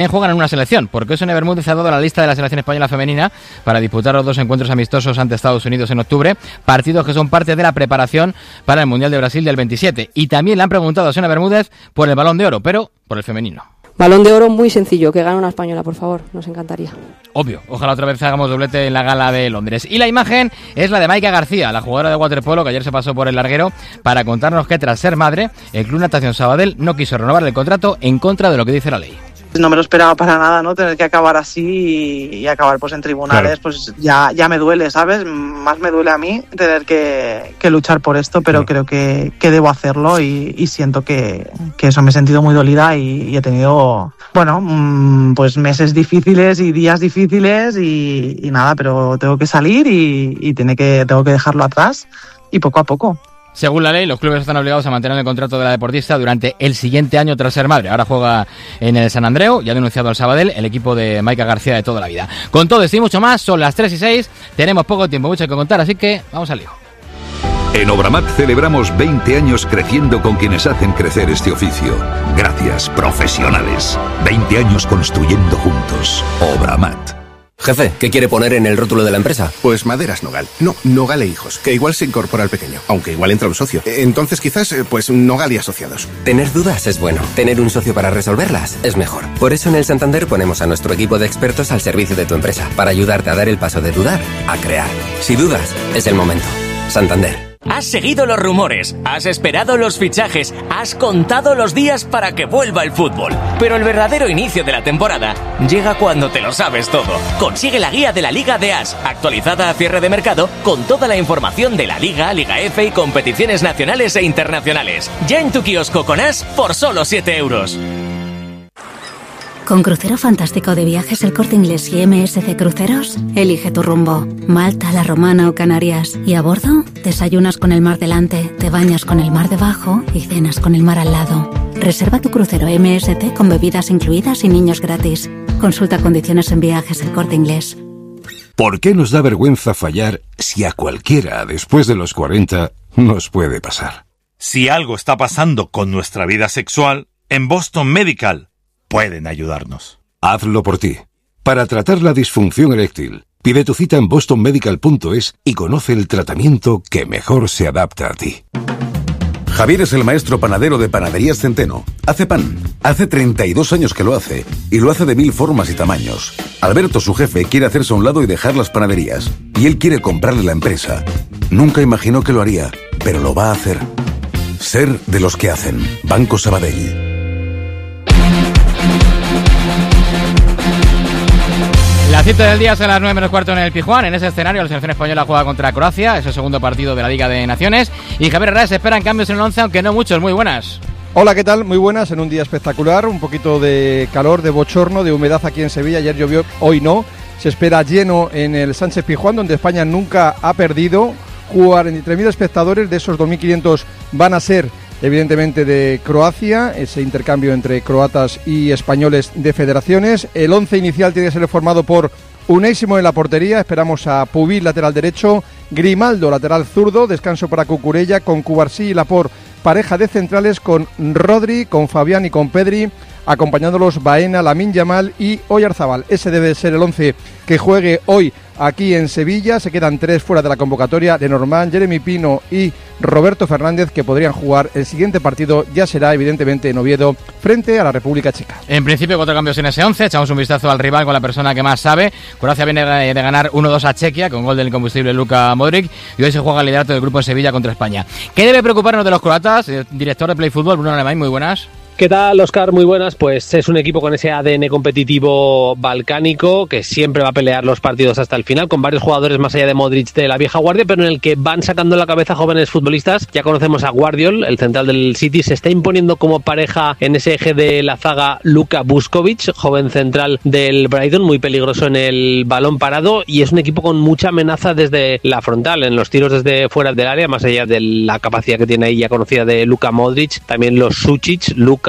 juegan en una selección, porque Osune Bermúdez ha dado la lista de la selección española femenina para disputar los 2 encuentros amistosos ante Estados Unidos en octubre, partidos que son parte de la preparación para el Mundial de Brasil del 27. Y también le han preguntado a Osune Bermúdez por el Balón de Oro, pero por el femenino. Balón de Oro muy sencillo, que gane una española, por favor, nos encantaría. Obvio, ojalá otra vez hagamos doblete en la gala de Londres. Y la imagen es la de Maika García, la jugadora de waterpolo que ayer se pasó por el larguero para contarnos que tras ser madre, el Club Natación Sabadell no quiso renovar el contrato en contra de lo que dice la ley. No me lo esperaba para nada, ¿no? Tener que acabar así y acabar pues en tribunales, claro. Pues ya me duele, ¿sabes? Más me duele a mí tener que luchar por esto, pero creo que debo hacerlo y siento que eso, me he sentido muy dolida y he tenido, bueno, pues meses difíciles y días difíciles y nada, pero tengo que salir y tengo que dejarlo atrás y poco a poco. Según la ley, los clubes están obligados a mantener el contrato de la deportista durante el siguiente año tras ser madre. Ahora juega en el San Andreu y ha denunciado al Sabadell, el equipo de Maika García de toda la vida. Con todo esto y mucho más, son las 3:06, tenemos poco tiempo, mucho que contar, así que vamos al lío. En Obramat celebramos 20 años creciendo con quienes hacen crecer este oficio. Gracias, profesionales. 20 años construyendo juntos. Obramat. Jefe, ¿qué quiere poner en el rótulo de la empresa? Pues Maderas Nogal. No, Nogal e Hijos, que igual se incorpora al pequeño, aunque igual entra un socio. Entonces quizás, pues Nogal y Asociados. Tener dudas es bueno. Tener un socio para resolverlas es mejor. Por eso en el Santander ponemos a nuestro equipo de expertos al servicio de tu empresa, para ayudarte a dar el paso de dudar a crear. Si dudas, es el momento. Santander. Has seguido los rumores, has esperado los fichajes, has contado los días para que vuelva el fútbol. Pero el verdadero inicio de la temporada llega cuando te lo sabes todo. Consigue la guía de la Liga de As, actualizada a cierre de mercado, con toda la información de la Liga, Liga F y competiciones nacionales e internacionales. Ya en tu kiosco con As por solo 7 euros. Con Crucero Fantástico de Viajes El Corte Inglés y MSC Cruceros, elige tu rumbo. Malta, La Romana o Canarias. Y a bordo, desayunas con el mar delante, te bañas con el mar debajo y cenas con el mar al lado. Reserva tu crucero MSC con bebidas incluidas y niños gratis. Consulta condiciones en Viajes El Corte Inglés. ¿Por qué nos da vergüenza fallar si a cualquiera después de los 40 nos puede pasar? Si algo está pasando con nuestra vida sexual, en Boston Medical pueden ayudarnos. Hazlo por ti. Para tratar la disfunción eréctil, pide tu cita en bostonmedical.es y conoce el tratamiento que mejor se adapta a ti. Javier es el maestro panadero de Panaderías Centeno. Hace pan. Hace 32 años que lo hace. Y lo hace de 1000 formas y tamaños. Alberto, su jefe, quiere hacerse a un lado y dejar las panaderías. Y él quiere comprarle la empresa. Nunca imaginó que lo haría, pero lo va a hacer. Ser de los que hacen. Banco Sabadell. La cita del día es a las 9:15 en el Pijuán. En ese escenario la selección española juega contra Croacia, es el segundo partido de la Liga de Naciones. Y Javier Herrera se esperan cambios en el 11, aunque no muchos. Muy buenas. Hola, ¿qué tal? Muy buenas, en un día espectacular, un poquito de calor, de bochorno, de humedad aquí en Sevilla. Ayer llovió, hoy no. Se espera lleno en el Sánchez Pizjuán, donde España nunca ha perdido. 43.000 espectadores, de esos 2.500 van a ser evidentemente de Croacia, ese intercambio entre croatas y españoles de federaciones. El 11 inicial tiene que ser formado por Unai Simón en la portería, esperamos a Pubil, lateral derecho, Grimaldo, lateral zurdo, descanso para Cucurella, con Cubarsí y Laporte, pareja de centrales con Rodri, con Fabián y con Pedri, acompañándolos Baena, Lamine Yamal y Oyarzabal. Ese debe ser el 11 que juegue hoy aquí en Sevilla. Se quedan 3 fuera de la convocatoria: Lenormand, Jeremy Pino y Roberto Fernández, que podrían jugar. El siguiente partido ya será evidentemente en Oviedo frente a la República Checa. En principio 4 cambios en ese 11, echamos un vistazo al rival con la persona que más sabe. Croacia viene de ganar 1-2 a Chequia con gol del incombustible Luka Modric y hoy se juega el liderato del grupo en Sevilla contra España. ¿Qué debe preocuparnos de los croatas? Director de Play Fútbol, Bruno Alemany, muy buenas. ¿Qué tal, Óscar? Muy buenas. Pues es un equipo con ese ADN competitivo balcánico que siempre va a pelear los partidos hasta el final, con varios jugadores más allá de Modric de la vieja guardia, pero en el que van sacando la cabeza jóvenes futbolistas. Ya conocemos a Guardiol, el central del City, se está imponiendo como pareja en ese eje de la zaga Luka Vuskovic, joven central del Brighton, muy peligroso en el balón parado, y es un equipo con mucha amenaza desde la frontal, en los tiros desde fuera del área, más allá de la capacidad que tiene ahí ya conocida de Luka Modric, también los Sucic, Luka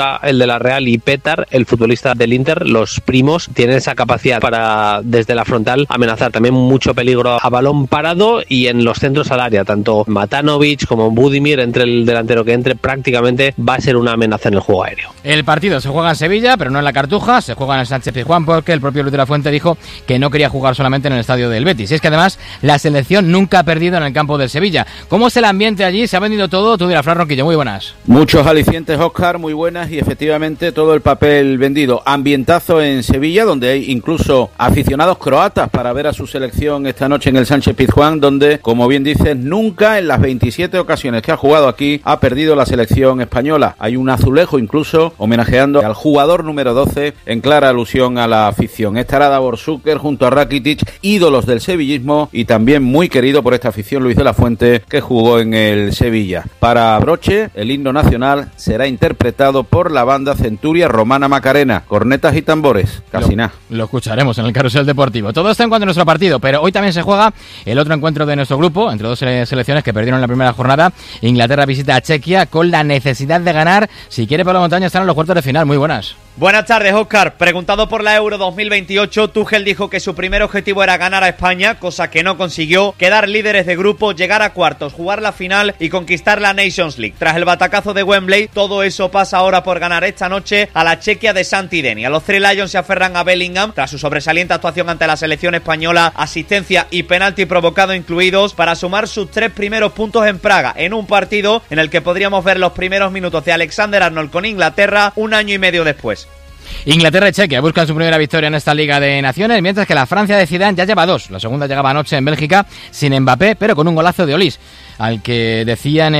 Luca, el de la Real, y Petar, el futbolista del Inter, los primos, tienen esa capacidad para desde la frontal amenazar. También mucho peligro a balón parado y en los centros al área, tanto Matanovic como Budimir, entre el delantero que entre, prácticamente va a ser una amenaza en el juego aéreo. El partido se juega en Sevilla, pero no en la Cartuja, se juega en el Sánchez-Pizjuán porque el propio Luis de la Fuente dijo que no quería jugar solamente en el estadio del Betis. Y es que además la selección nunca ha perdido en el campo del Sevilla. ¿Cómo es el ambiente allí? ¿Se ha vendido todo? Tú dirás, Fran Ronquillo, muy buenas. Muchos alicientes, Óscar, muy buenas, y efectivamente todo el papel vendido. Ambientazo en Sevilla, donde hay incluso aficionados croatas para ver a su selección esta noche en el Sánchez-Pizjuán, donde, como bien dices, nunca en las 27 ocasiones que ha jugado aquí ha perdido la selección española. Hay un azulejo incluso homenajeando al jugador número 12 en clara alusión a la afición. Estará Davor Šuker junto a Rakitic, ídolos del sevillismo y también muy querido por esta afición Luis de la Fuente, que jugó en el Sevilla. Para broche, el himno nacional será interpretado por la banda Centuria Romana Macarena, cornetas y tambores, casi nada. Lo escucharemos en el carrusel deportivo. Todo esto en cuanto a nuestro partido, pero hoy también se juega el otro encuentro de nuestro grupo, entre dos selecciones que perdieron la primera jornada. Inglaterra visita a Chequia con la necesidad de ganar. Si quiere, Pablo Montaña, están en los cuartos de final. Muy buenas. Buenas tardes, Óscar. Preguntado por la Euro 2028, Tuchel dijo que su primer objetivo era ganar a España, cosa que no consiguió, quedar líderes de grupo, llegar a cuartos, jugar la final y conquistar la Nations League. Tras el batacazo de Wembley, todo eso pasa ahora por ganar esta noche a la Chequia de Santidenia. Los Three Lions se aferran a Bellingham tras su sobresaliente actuación ante la selección española, asistencia y penalti provocado incluidos, para sumar sus 3 primeros puntos en Praga, en un partido en el que podríamos ver los primeros minutos de Alexander Arnold con Inglaterra un año y medio después. Inglaterra y Chequia buscan su primera victoria en esta Liga de Naciones, mientras que la Francia de Zidane ya lleva 2. La segunda llegaba anoche en Bélgica sin Mbappé, pero con un golazo de Olís, al que decían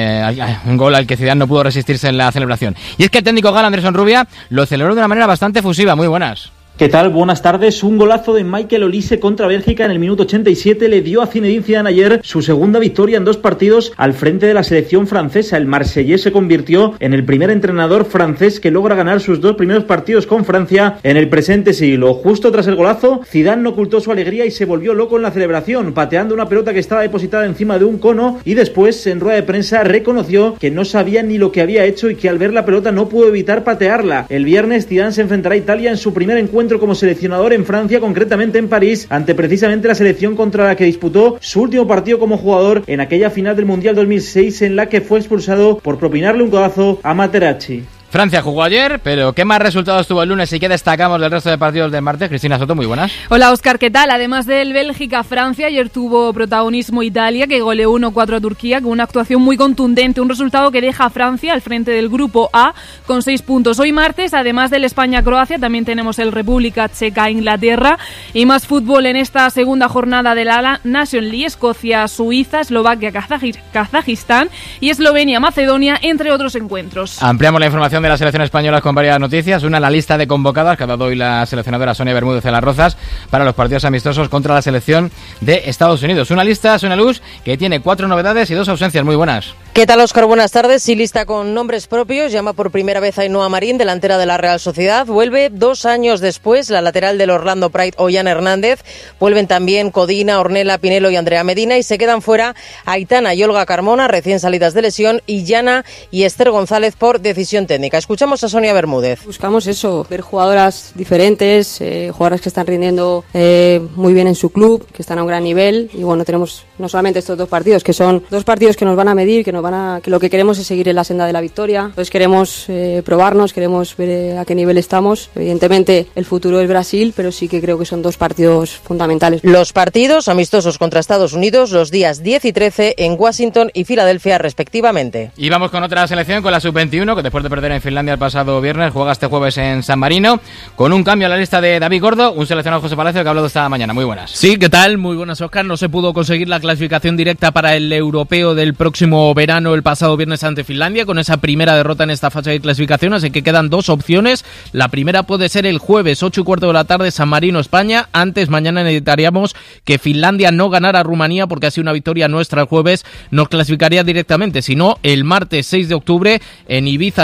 un gol al que Zidane no pudo resistirse en la celebración. Y es que el técnico galo Andrés Onrubia lo celebró de una manera bastante efusiva. Muy buenas. ¿Qué tal? Buenas tardes. Un golazo de Michael Olise contra Bélgica en el minuto 87 le dio a Zinedine Zidane ayer su segunda victoria en 2 partidos al frente de la selección francesa. El marsellés se convirtió en el primer entrenador francés que logra ganar sus 2 primeros partidos con Francia en el presente siglo. Justo tras el golazo, Zidane no ocultó su alegría y se volvió loco en la celebración, pateando una pelota que estaba depositada encima de un cono, y después, en rueda de prensa, reconoció que no sabía ni lo que había hecho y que al ver la pelota no pudo evitar patearla. El viernes, Zidane se enfrentará a Italia en su primer encuentro como seleccionador en Francia, concretamente en París, ante precisamente la selección contra la que disputó su último partido como jugador en aquella final del Mundial 2006, en la que fue expulsado por propinarle un codazo a Materazzi. Francia jugó ayer, pero ¿qué más resultados tuvo el lunes y qué destacamos del resto de partidos del martes? Cristina Soto, muy buenas. Hola, Óscar, ¿qué tal? Además del Bélgica-Francia, ayer tuvo protagonismo Italia, que goleó 1-4 a Turquía con una actuación muy contundente, un resultado que deja a Francia al frente del grupo A con 6 puntos. Hoy martes, además del España-Croacia, también tenemos el República Checa-Inglaterra y más fútbol en esta segunda jornada de la Nations League: Escocia-Suiza, Eslovaquia-Kazajistán y Eslovenia-Macedonia, entre otros encuentros. Ampliamos la información de la selección española con varias noticias. Una, la lista de convocadas que ha dado hoy la seleccionadora Sonia Bermúdez de las Rozas para los partidos amistosos contra la selección de Estados Unidos. Una lista, Sonia Luz, que tiene 4 novedades y 2 ausencias. Muy buenas. ¿Qué tal, Óscar? Buenas tardes. Sí, lista con nombres propios. Llama por primera vez a Ainhoa Marín, delantera de la Real Sociedad. Vuelve 2 años después la lateral del Orlando Pride, Ollana Hernández. Vuelven también Codina, Ornella Pinelo y Andrea Medina. Y se quedan fuera Aitana y Olga Carmona, recién salidas de lesión, y Yana y Esther González por decisión técnica. Escuchamos a Sonia Bermúdez. Buscamos eso, ver jugadoras diferentes, jugadoras que están rindiendo muy bien en su club, que están a un gran nivel. Y bueno, tenemos no solamente estos 2 partidos, que son 2 partidos que nos van a medir, que lo que queremos es seguir en la senda de la victoria. Entonces queremos probarnos, queremos ver a qué nivel estamos. Evidentemente el futuro es Brasil, pero sí que creo que son 2 partidos fundamentales. Los partidos amistosos contra Estados Unidos los días 10 y 13 en Washington y Filadelfia respectivamente. Y vamos con otra selección, con la Sub-21, que después de perder en Finlandia el pasado viernes, juega este jueves en San Marino, con un cambio a la lista de David Gordo, un seleccionado José Palacio que ha hablado esta mañana. Muy buenas. Sí, ¿qué tal? Muy buenas, Óscar. No se pudo conseguir la clasificación directa para el europeo del próximo verano el pasado viernes ante Finlandia, con esa primera derrota en esta fase de clasificación, así que quedan 2 opciones. La primera puede ser el jueves 8:15 de la tarde, San Marino, España. Antes, mañana necesitaríamos que Finlandia no ganara a Rumanía, porque así una victoria nuestra el jueves nos clasificaría directamente. Si no, el martes 6 de octubre en Ibiza ante Rumanía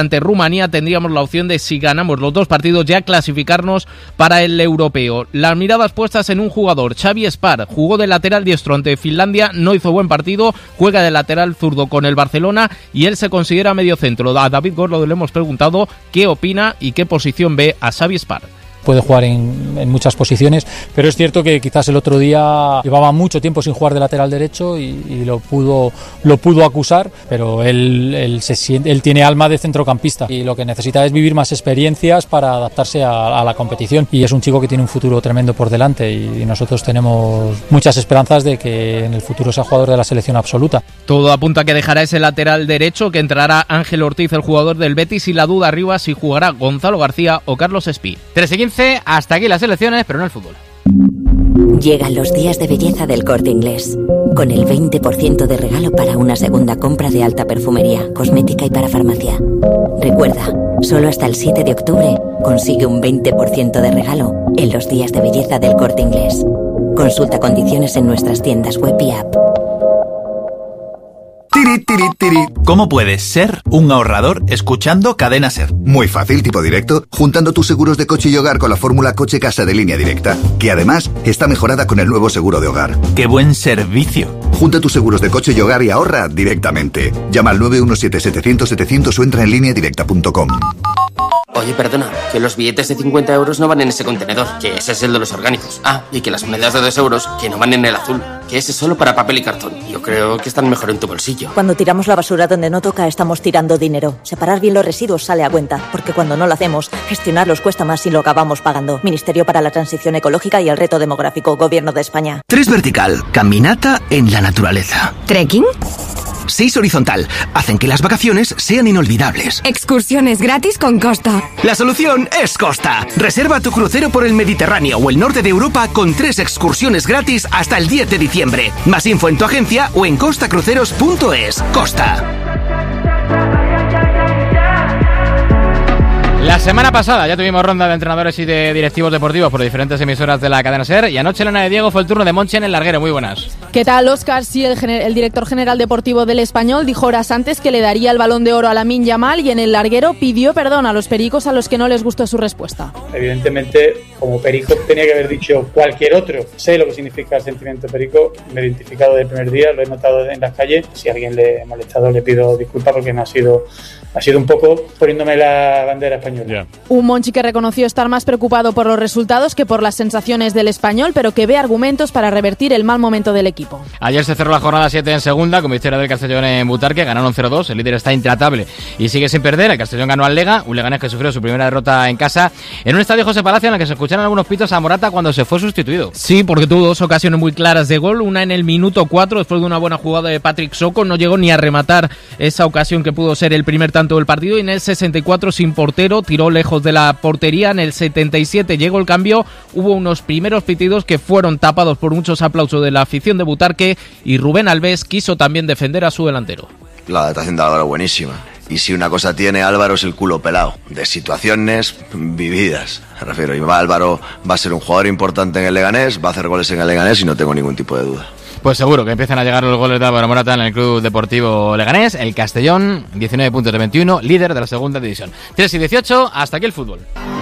Rumanía tendríamos la opción de, si ganamos los 2 partidos, ya clasificarnos para el europeo. Las miradas puestas en un jugador, Xavi Spar, jugó de lateral diestro ante Finlandia, no hizo buen partido, juega de lateral zurdo con el Barcelona y él se considera mediocentro. A David Gordo le hemos preguntado qué opina y qué posición ve a Xavi Spar. Puede jugar en muchas posiciones, pero es cierto que quizás el otro día llevaba mucho tiempo sin jugar de lateral derecho y lo pudo acusar, pero él tiene alma de centrocampista y lo que necesita es vivir más experiencias para adaptarse a la competición, y es un chico que tiene un futuro tremendo por delante y nosotros tenemos muchas esperanzas de que en el futuro sea jugador de la selección absoluta. Todo apunta a que dejará ese lateral derecho, que entrará Ángel Ortiz, el jugador del Betis, y la duda arriba si jugará Gonzalo García o Carlos Espí. 3:15. Hasta aquí las elecciones, pero no el fútbol. Llegan los días de belleza del Corte Inglés, con el 20% de regalo para una segunda compra de alta perfumería, cosmética y para farmacia. Recuerda, solo hasta el 7 de octubre consigue un 20% de regalo en los días de belleza del Corte Inglés. Consulta condiciones en nuestras tiendas web y app. ¿Cómo puedes ser un ahorrador escuchando Cadena Ser? Muy fácil, tipo directo, juntando tus seguros de coche y hogar con la fórmula Coche Casa de Línea Directa, que además está mejorada con el nuevo seguro de hogar. ¡Qué buen servicio! Junta tus seguros de coche y hogar y ahorra directamente. Llama al 917-700-700 o entra en lineadirecta.com. Oye, perdona, que los billetes de 50 euros no van en ese contenedor, que ese es el de los orgánicos. Ah, y que las monedas de 2 euros, que no van en el azul, que ese es solo para papel y cartón. Yo creo que están mejor en tu bolsillo. Cuando tiramos la basura donde no toca, estamos tirando dinero. Separar bien los residuos sale a cuenta, porque cuando no lo hacemos, gestionarlos cuesta más y lo acabamos pagando. Ministerio para la Transición Ecológica y el Reto Demográfico, Gobierno de España. 3 vertical, caminata en la naturaleza. ¿Trekking? 6 horizontal, hacen que las vacaciones sean inolvidables. Excursiones gratis con Costa. La solución es Costa. Reserva tu crucero por el Mediterráneo o el norte de Europa con 3 excursiones gratis hasta el 10 de diciembre. Más info en tu agencia o en costacruceros.es. Costa. La semana pasada ya tuvimos ronda de entrenadores y de directivos deportivos por diferentes emisoras de la cadena SER, y anoche, Elena de Diego, fue el turno de Monchi en el larguero. Muy buenas. ¿Qué tal, Óscar? Sí, el director general deportivo del Español dijo horas antes que le daría el Balón de Oro a Lamine Yamal, y en el larguero pidió perdón a los pericos a los que no les gustó su respuesta. Evidentemente, como perico tenía que haber dicho cualquier otro. Sé lo que significa el sentimiento perico, me he identificado desde el primer día, lo he notado en las calles. Si a alguien le ha molestado, le pido disculpas porque no ha sido un poco poniéndome la bandera española. Yeah. Un Monchi que reconoció estar más preocupado por los resultados que por las sensaciones del Español, pero que ve argumentos para revertir el mal momento del equipo. Ayer se cerró la jornada 7 en segunda, con victoria del Castellón en Butarque, ganaron 0-2, el líder está intratable y sigue sin perder. El Castellón ganó al Lega, un Leganés que sufrió su primera derrota en casa, en un estadio José Palacio en el que se escucharon algunos pitos a Morata cuando se fue sustituido. Sí, porque tuvo 2 ocasiones muy claras de gol, una en el minuto 4, después de una buena jugada de Patrick Soko, no llegó ni a rematar esa ocasión que pudo ser el primer tanto del partido, y en el 64 sin portero, tiró lejos de la portería. En el 77 llegó el cambio, hubo unos primeros pitidos que fueron tapados por muchos aplausos de la afición de Butarque, y Rubén Alves quiso también defender a su delantero. La adaptación de Álvaro buenísima, y si una cosa tiene Álvaro es el culo pelado, de situaciones vividas, me refiero, y Álvaro va a ser un jugador importante en el Leganés, va a hacer goles en el Leganés y no tengo ningún tipo de duda. Pues seguro que empiezan a llegar los goles de Álvaro Morata en el Club Deportivo Leganés. El Castellón, 19 puntos de 21, líder de la segunda división. 3-18, hasta aquí el fútbol.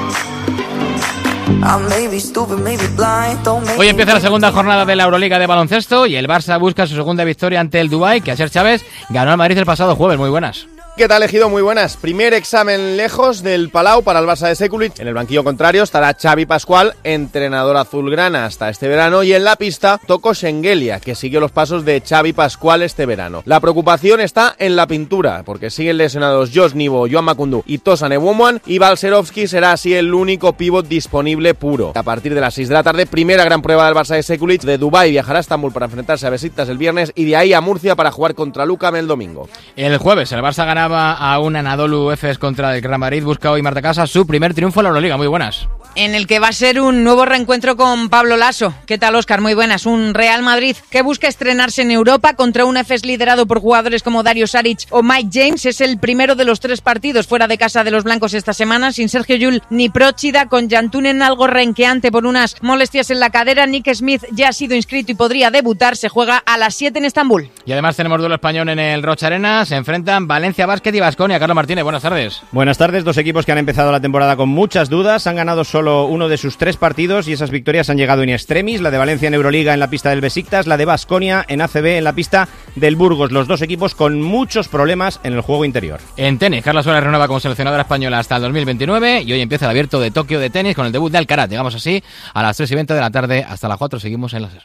Hoy empieza la segunda jornada de la Euroliga de baloncesto y el Barça busca su segunda victoria ante el Dubái, que Asier Chávez ganó al Madrid el pasado jueves. Muy buenas. ¿Qué tal, Ejido? Muy buenas. Primer examen lejos del Palau para el Barça de Sekulic. En el banquillo contrario estará Xavi Pascual, entrenador azulgrana hasta este verano, y en la pista Toko Shengelia, que siguió los pasos de Xavi Pascual este verano. La preocupación está en la pintura, porque siguen lesionados Josh Nivo, Joan Makundu y Tosan Ewomwan, y Balcerovski será así el único pívot disponible puro. A partir de las 6 de la tarde, primera gran prueba del Barça de Sekulic. De Dubái viajará a Estambul para enfrentarse a Besiktas el viernes, y de ahí a Murcia para jugar contra Lucam el domingo. El jueves el Barça ganaba a un Anadolu Efes contra el Real Madrid. Busca hoy Marta Casa su primer triunfo en la Euroliga. Muy buenas. En el que va a ser un nuevo reencuentro con Pablo Laso. ¿Qué tal, Óscar? Muy buenas. Un Real Madrid que busca estrenarse en Europa contra un Efes liderado por jugadores como Dario Saric o Mike James. Es el primero de los 3 partidos fuera de casa de los blancos esta semana, sin Sergio Llull ni Próchida, con Jantunen algo renqueante por unas molestias en la cadera. Nick Smith ya ha sido inscrito y podría debutar. Se juega a las 7 en Estambul. Y además tenemos duelo español en el Rocha Arena. Se enfrentan Valencia Basket y Baskonia. Carlos Martínez, buenas tardes. Buenas tardes, dos equipos que han empezado la temporada con muchas dudas, han ganado solo uno de sus 3 partidos y esas victorias han llegado in extremis, la de Valencia en Euroliga en la pista del Besiktas, la de Baskonia en ACB en la pista del Burgos, los dos equipos con muchos problemas en el juego interior. En tenis, Carla Suárez renueva como seleccionadora española hasta el 2029 y hoy empieza el Abierto de Tokio de tenis con el debut de Alcaraz. Llegamos así a las 3:20 de la tarde, hasta las 4 seguimos en la SER.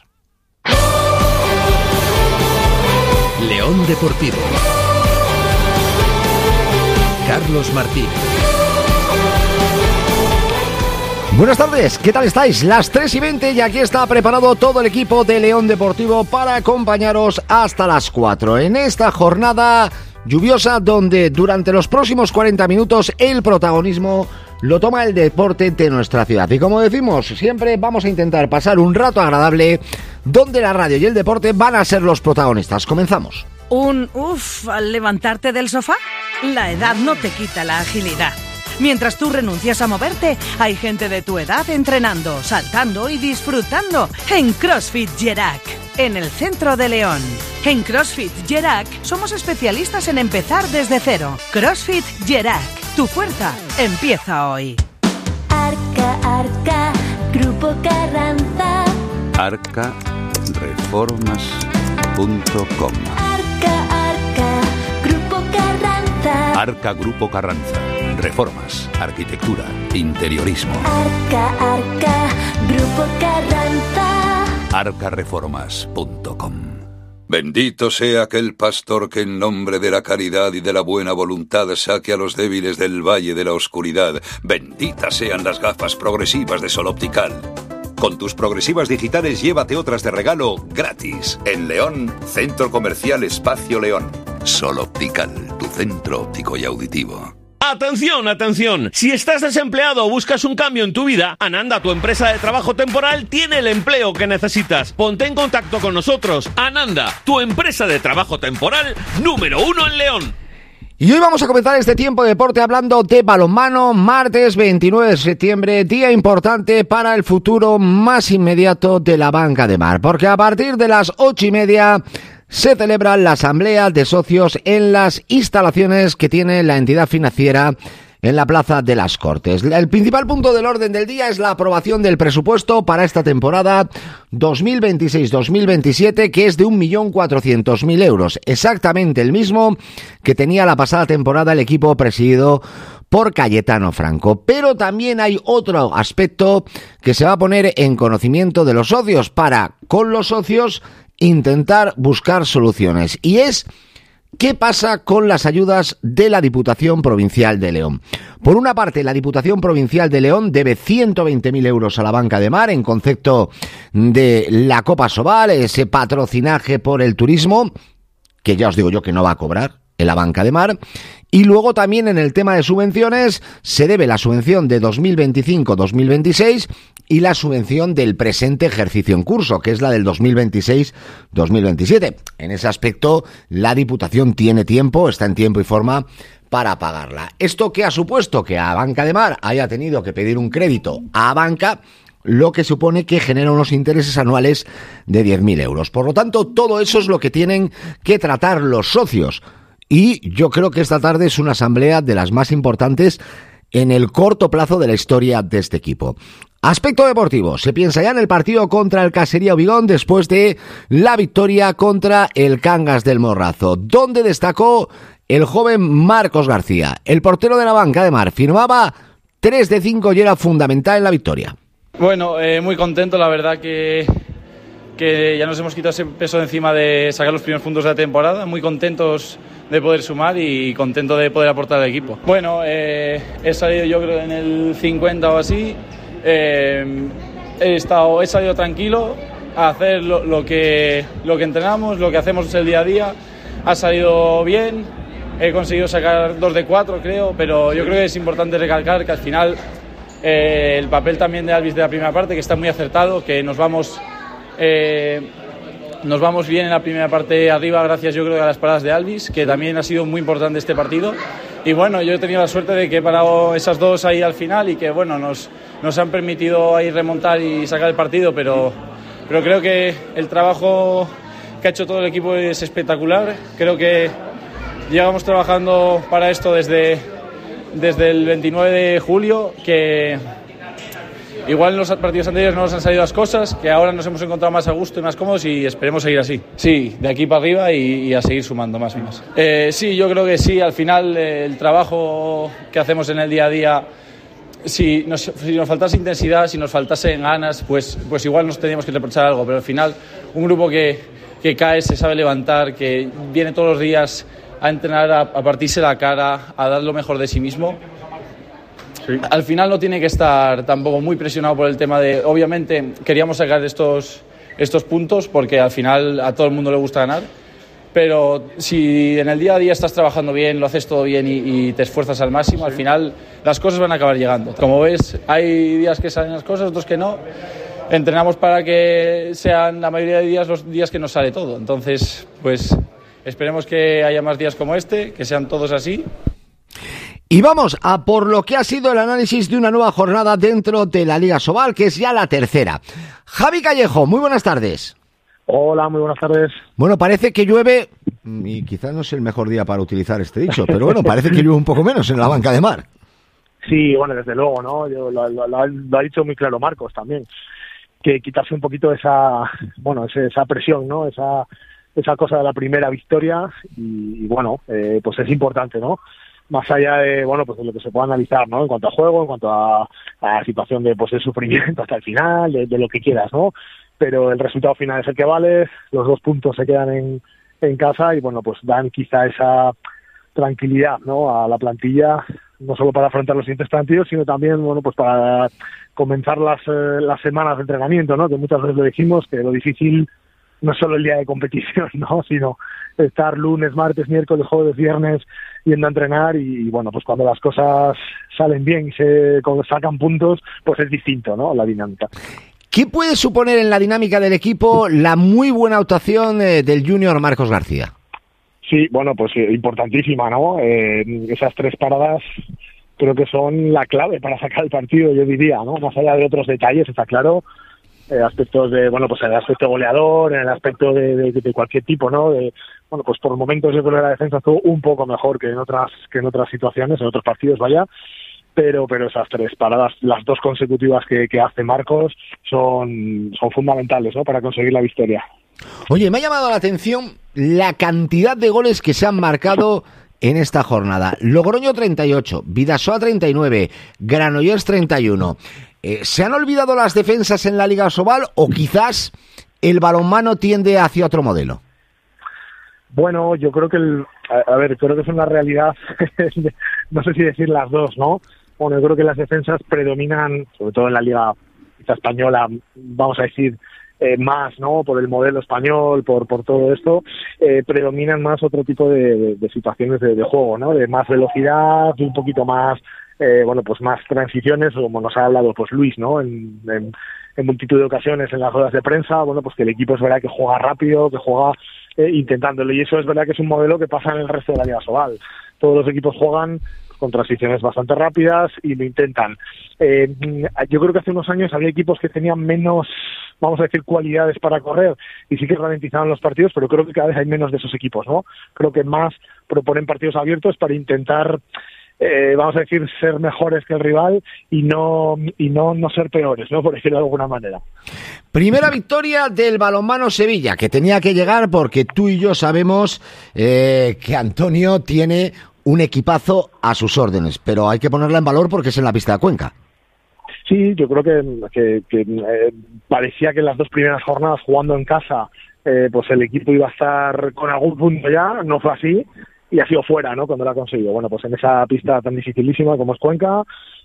León Deportivo. Carlos Martín. Buenas tardes, ¿qué tal estáis? Las 3:20 y aquí está preparado todo el equipo de León Deportivo para acompañaros hasta las 4 en esta jornada lluviosa donde durante los próximos 40 minutos el protagonismo lo toma el deporte de nuestra ciudad. Y como decimos, siempre vamos a intentar pasar un rato agradable donde la radio y el deporte van a ser los protagonistas. Comenzamos. Al levantarte del sofá, la edad no te quita la agilidad. Mientras tú renuncias a moverte, hay gente de tu edad entrenando, saltando y disfrutando en CrossFit Gerac, en el centro de León. En CrossFit Gerac somos especialistas en empezar desde cero. CrossFit Gerac, tu fuerza empieza hoy. Arca, Grupo Carranza. Arcareformas.com. Arca, Grupo Carranza. Arca Grupo Carranza. Reformas, arquitectura, interiorismo. Arca, Grupo Carranza. Arcareformas.com. Bendito sea aquel pastor que en nombre de la caridad y de la buena voluntad saque a los débiles del valle de la oscuridad. Benditas sean las gafas progresivas de Sol Optical. Con tus progresivas digitales llévate otras de regalo gratis. En León, Centro Comercial Espacio León. Sol Optical, tu centro óptico y auditivo. ¡Atención, atención! Si estás desempleado o buscas un cambio en tu vida, Ananda, tu empresa de trabajo temporal, tiene el empleo que necesitas. Ponte en contacto con nosotros. Ananda, tu empresa de trabajo temporal número 1 en León. Y hoy vamos a comenzar este tiempo de deporte hablando de balonmano, martes 29 de septiembre, día importante para el futuro más inmediato de la Banca de Mar, porque a partir de las 8:30 se celebra la asamblea de socios en las instalaciones que tiene la entidad financiera en la Plaza de las Cortes. El principal punto del orden del día es la aprobación del presupuesto para esta temporada 2026-2027, que es de 1.400.000 euros, exactamente el mismo que tenía la pasada temporada el equipo presidido por Cayetano Franco. Pero también hay otro aspecto que se va a poner en conocimiento de los socios para, con los socios, intentar buscar soluciones, y es ¿qué pasa con las ayudas de la Diputación Provincial de León? Por una parte, la Diputación Provincial de León debe 120.000 euros a la Banca de Mar en concepto de la Copa Sobal, ese patrocinaje por el turismo, que ya os digo yo que no va a cobrar en la Banca de Mar. Y luego también en el tema de subvenciones se debe la subvención de 2025-2026 y la subvención del presente ejercicio en curso, que es la del 2026-2027. En ese aspecto la Diputación tiene tiempo, está en tiempo y forma para pagarla. ¿Esto qué ha supuesto? Que a Banca de Mar haya tenido que pedir un crédito a Banca, lo que supone que genera unos intereses anuales de 10.000 euros. Por lo tanto, todo eso es lo que tienen que tratar los socios. Y yo creo que esta tarde es una asamblea de las más importantes en el corto plazo de la historia de este equipo. Aspecto deportivo, se piensa ya en el partido contra el Casería Obigón después de la victoria contra el Cangas del Morrazo, donde destacó el joven Marcos García. El portero de la Banca de Mar firmaba 3 de 5 y era fundamental en la victoria. Bueno, muy contento, la verdad que ya nos hemos quitado ese peso de encima de sacar los primeros puntos de la temporada, muy contentos de poder sumar y contento de poder aportar al equipo. Bueno, he salido yo creo en el 50 o así, he salido tranquilo a hacer lo que entrenamos, lo que hacemos el día a día, ha salido bien, he conseguido sacar 2 de 4 creo, pero yo creo que es importante recalcar que al final el papel también de Alvis de la primera parte, que está muy acertado, que nos vamos bien en la primera parte arriba gracias yo creo a las paradas de Alvis, que también ha sido muy importante este partido. Y bueno, yo he tenido la suerte de que he parado esas dos ahí al final y que bueno, nos han permitido ahí remontar y sacar el partido, pero creo que el trabajo que ha hecho todo el equipo es espectacular. Creo que Llevamos trabajando para esto desde el 29 de julio, que igual en los partidos anteriores no nos han salido las cosas, que ahora nos hemos encontrado más a gusto y más cómodos y esperemos seguir así. Sí, de aquí para arriba y a seguir sumando más y más. Sí, yo creo que sí, al final el trabajo que hacemos en el día a día, si nos faltase intensidad, si nos faltase ganas, pues igual nos tendríamos que reprochar algo, pero al final un grupo que cae, se sabe levantar, que viene todos los días a entrenar, a partirse la cara, a dar lo mejor de sí mismo. Sí. Al final no tiene que estar tampoco muy presionado por el tema de... Obviamente queríamos sacar estos puntos porque al final a todo el mundo le gusta ganar, pero si en el día a día estás trabajando bien, lo haces todo bien y te esfuerzas al máximo, al final las cosas van a acabar llegando. Como ves, hay días que salen las cosas, otros que no. Entrenamos para que sean la mayoría de días los días que nos sale todo. Entonces, pues esperemos que haya más días como este, que sean todos así. Y vamos a por lo que ha sido el análisis de una nueva jornada dentro de la Liga Sobal, que es ya la tercera. Javi Callejo, muy buenas tardes. Hola, muy buenas tardes. Bueno, parece que llueve, y quizás no es el mejor día para utilizar este dicho, pero bueno, parece que llueve un poco menos en la banca de mar. Sí, bueno, desde luego, ¿no? Lo ha dicho muy claro Marcos también, que quitarse un poquito esa presión, ¿no? Esa cosa de la primera victoria y bueno, pues es importante, ¿no? Más allá de, bueno, pues de lo que se pueda analizar, ¿no? En cuanto a juego, en cuanto a la situación de, pues, el sufrimiento hasta el final, de lo que quieras, ¿no? Pero el resultado final es el que vale, los 2 puntos se quedan en casa y, bueno, pues dan quizá esa tranquilidad, ¿no? A la plantilla, no solo para afrontar los siguientes partidos, sino también, bueno, pues para comenzar las semanas de entrenamiento, ¿no? Que muchas veces lo dijimos, que lo difícil no es solo el día de competición, ¿no? Sino estar lunes, martes, miércoles, jueves, viernes yendo a entrenar y bueno, pues cuando las cosas salen bien y cuando sacan puntos, pues es distinto, ¿no? La dinámica. ¿Qué puede suponer en la dinámica del equipo la muy buena actuación del junior Marcos García? Sí, bueno, pues importantísima, ¿no? Esas 3 paradas creo que son la clave para sacar el partido, yo diría, ¿no? Más allá de otros detalles, está claro, aspectos de, bueno, pues en el aspecto goleador, en el aspecto de cualquier tipo, ¿no? Bueno, pues por momentos yo creo que la defensa estuvo un poco mejor que en otras situaciones, en otros partidos, vaya, pero esas 3 paradas, las 2 consecutivas que hace Marcos son fundamentales, ¿no? Para conseguir la victoria. Oye, me ha llamado la atención la cantidad de goles que se han marcado en esta jornada. Logroño 38, Bidasoa 39, Granollers 31. ¿Se han olvidado las defensas en la Liga Sobal o quizás el balonmano tiende hacia otro modelo? Bueno, yo creo que creo que es una realidad, no sé si decir las dos, ¿no? Bueno, yo creo que las defensas predominan, sobre todo en la Liga Española, vamos a decir, más, ¿no? Por el modelo español, por todo esto, predominan más otro tipo de situaciones de juego, ¿no? De más velocidad, un poquito más, bueno, pues más transiciones, como nos ha hablado pues Luis, ¿no? En multitud de ocasiones en las ruedas de prensa, bueno, pues que el equipo es verdad que juega rápido, que juega intentándolo, y eso es verdad que es un modelo que pasa en el resto de la Liga Sobal. Todos los equipos juegan con transiciones bastante rápidas y lo intentan. Yo creo que hace unos años había equipos que tenían menos, vamos a decir, cualidades para correr y sí que ralentizaban los partidos, pero creo que cada vez hay menos de esos equipos, ¿no? Creo que más proponen partidos abiertos para intentar, vamos a decir, ser mejores que el rival y no ser peores, ¿no? Por decirlo de alguna manera. Primera victoria del balonmano Sevilla, que tenía que llegar porque tú y yo sabemos que Antonio tiene un equipazo a sus órdenes, pero hay que ponerla en valor porque es en la pista de Cuenca. Sí, yo creo que parecía que en las 2 primeras jornadas jugando en casa, pues el equipo iba a estar con algún punto ya, no fue así, y ha sido fuera, ¿no? Cuando lo ha conseguido. Bueno, pues en esa pista tan dificilísima como es Cuenca,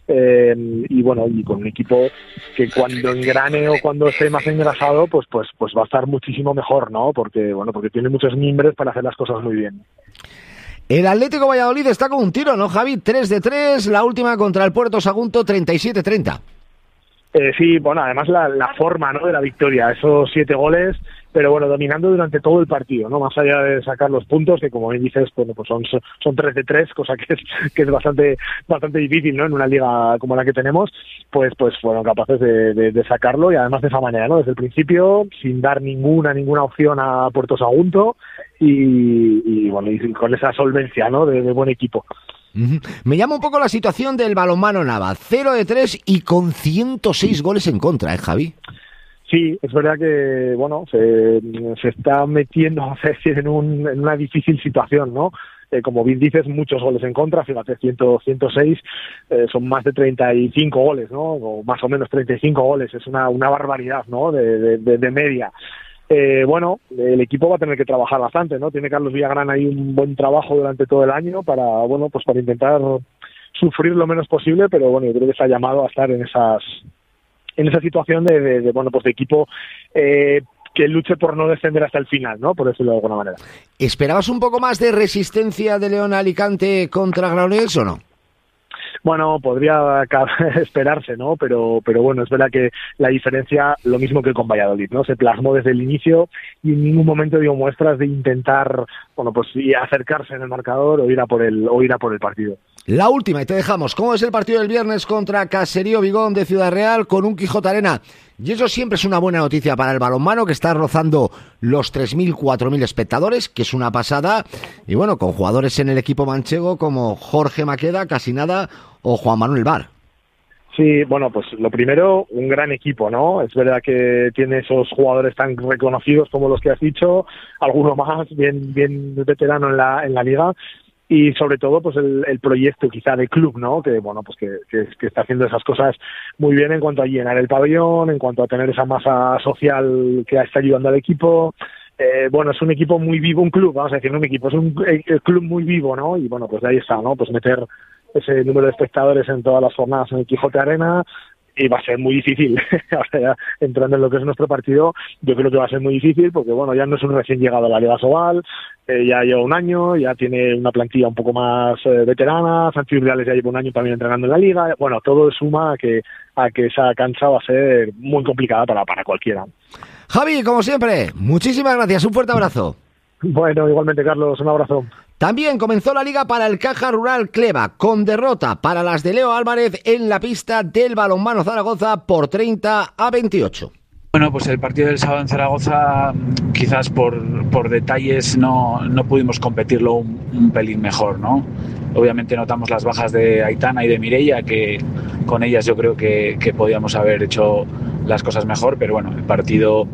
y bueno, y con un equipo que cuando engrane o cuando esté más engrasado, pues va a estar muchísimo mejor, ¿no? Porque tiene muchos mimbres para hacer las cosas muy bien. El Atlético Valladolid está con un tiro, ¿no, Javi? 3 de 3, la última contra el Puerto Sagunto, 37-30. Sí, bueno, además la forma, ¿no?, de la victoria, esos 7 goles, pero bueno, dominando durante todo el partido, ¿no? Más allá de sacar los puntos, que como bien dices, bueno, pues son 3 de 3, cosa que es bastante difícil, ¿no?, en una liga como la que tenemos, pues fueron capaces de sacarlo, y además de esa manera, ¿no?, desde el principio, sin dar ninguna opción a Puerto Sagunto, y bueno, y con esa solvencia, ¿no?, de buen equipo. Me llama un poco la situación del balonmano Nava, 0 de 3 y con 106 goles en contra, Javi. Sí, es verdad que, bueno, se está metiendo en una difícil situación, ¿no? Como bien dices, muchos goles en contra, fíjate, 106, son más de 35 goles, ¿no? O más o menos 35 goles, es una barbaridad, ¿no?, de media. Bueno, el equipo va a tener que trabajar bastante, ¿no? Tiene Carlos Villagrán ahí un buen trabajo durante todo el año para intentar sufrir lo menos posible, pero bueno, yo creo que se ha llamado a estar en esa situación de equipo que luche por no descender hasta el final, ¿no?, por decirlo de alguna manera. ¿Esperabas un poco más de resistencia de León Alicante contra Granollers o no? Bueno, podría esperarse, ¿no? Pero bueno, es verdad que la diferencia, lo mismo que con Valladolid, ¿no? Se plasmó desde el inicio y en ningún momento dio muestras de intentar, bueno, pues acercarse en el marcador o ir a por el partido. La última, y te dejamos. ¿Cómo es el partido del viernes contra Caserío Vigón de Ciudad Real con un Quijote Arena? Y eso siempre es una buena noticia para el balonmano, que está rozando los 3.000, 4.000 espectadores, que es una pasada. Y bueno, con jugadores en el equipo manchego como Jorge Maqueda, Casi Nada o Juan Manuel Bar. Sí, bueno, pues lo primero, un gran equipo, ¿no? Es verdad que tiene esos jugadores tan reconocidos como los que has dicho, alguno más bien veterano en la liga. Y sobre todo pues el proyecto quizá de club, ¿no? Que bueno, pues que está haciendo esas cosas muy bien en cuanto a llenar el pabellón, en cuanto a tener esa masa social que está ayudando al equipo. Bueno, es un equipo muy vivo, un club, vamos a decir, no un equipo, es un club muy vivo, ¿no? Y bueno, pues de ahí está, ¿no? Pues meter ese número de espectadores en todas las jornadas en el Quijote Arena, y va a ser muy difícil. Ahora ya entrando en lo que es nuestro partido, yo creo que va a ser muy difícil porque bueno, ya no es un recién llegado a la Liga Sobal, ya lleva un año, ya tiene una plantilla un poco más veterana, Santi Urdiales ya lleva un año también entrenando en la Liga, bueno, todo suma a que esa cancha va a ser muy complicada para cualquiera. Javi, como siempre, muchísimas gracias, un fuerte abrazo. Bueno, igualmente Carlos, un abrazo. También comenzó la liga para el Caja Rural Cleva, con derrota para las de Leo Álvarez en la pista del Balonmano Zaragoza por 30-28. Bueno, pues el partido del sábado en Zaragoza, quizás por detalles no pudimos competirlo un pelín mejor, ¿no? Obviamente notamos las bajas de Aitana y de Mireia, que con ellas yo creo que podíamos haber hecho las cosas mejor, pero bueno, el partido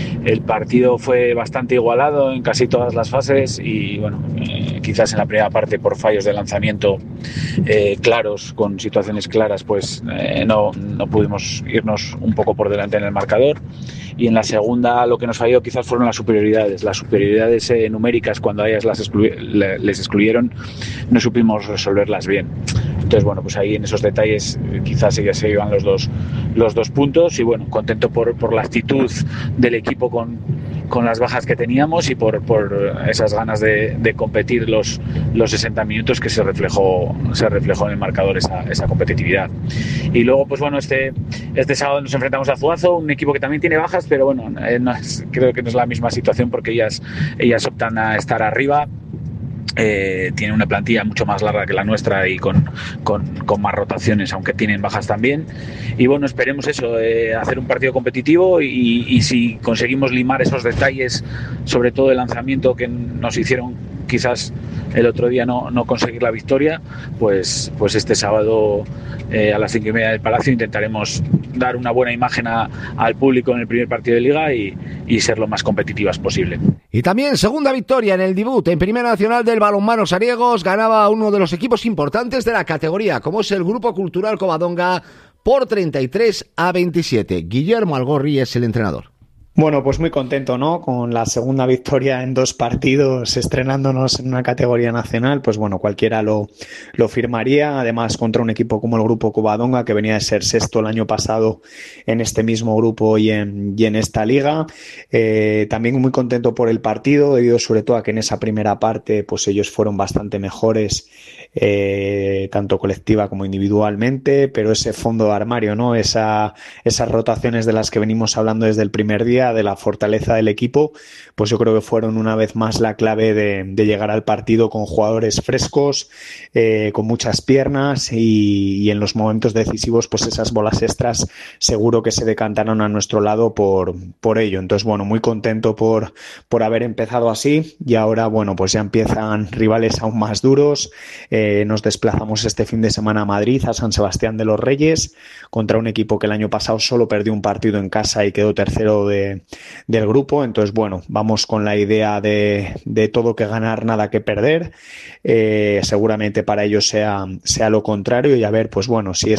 fue bastante igualado en casi todas las fases y bueno, quizás en la primera parte por fallos de lanzamiento claros, con situaciones claras, pues no pudimos irnos un poco por delante en el marcador, y en la segunda lo que nos falló quizás fueron las superioridades numéricas. Cuando a ellas les excluyeron, no supimos resolverlas bien. Entonces bueno, pues ahí en esos detalles quizás ya se iban los dos puntos, y bueno, contento por la actitud del equipo con las bajas que teníamos y por esas ganas de competir los 60 minutos que se reflejó en el marcador esa competitividad. Y luego pues bueno, este sábado nos enfrentamos a Zuazo, un equipo que también tiene bajas, pero bueno, creo que no es la misma situación porque ellas optan a estar arriba. Tiene una plantilla mucho más larga que la nuestra y con más rotaciones, aunque tienen bajas también. Y bueno, esperemos eso, hacer un partido competitivo y si conseguimos limar esos detalles, sobre todo el lanzamiento que nos hicieron quizás el otro día no conseguir la victoria, pues este sábado a las 5:30 del Palacio intentaremos dar una buena imagen al público en el primer partido de Liga y ser lo más competitivas posible. Y también segunda victoria en el debut en Primera Nacional del balonmano Sariegos. Ganaba uno de los equipos importantes de la categoría, como es el Grupo Cultural Covadonga, por 33-27. Guillermo Algorri es el entrenador. Bueno, pues muy contento, ¿no? Con la segunda victoria en 2 partidos, estrenándonos en una categoría nacional, pues bueno, cualquiera lo firmaría. Además, contra un equipo como el Grupo Covadonga, que venía de ser sexto el año pasado en este mismo grupo y en esta liga. También muy contento por el partido, debido sobre todo a que en esa primera parte, pues ellos fueron bastante mejores, tanto colectiva como individualmente, pero ese fondo de armario, ¿no? Esas rotaciones de las que venimos hablando desde el primer día, de la fortaleza del equipo, pues yo creo que fueron una vez más la clave de llegar al partido con jugadores frescos, con muchas piernas y en los momentos decisivos, pues esas bolas extras seguro que se decantaron a nuestro lado por ello. Entonces, bueno, muy contento por haber empezado así, y ahora, bueno, pues ya empiezan rivales aún más duros. Nos desplazamos este fin de semana a Madrid, a San Sebastián de los Reyes, contra un equipo que el año pasado solo perdió un partido en casa y quedó tercero del grupo. Entonces, bueno, vamos con la idea de todo que ganar, nada que perder. Seguramente para ellos sea lo contrario, y a ver, pues bueno, si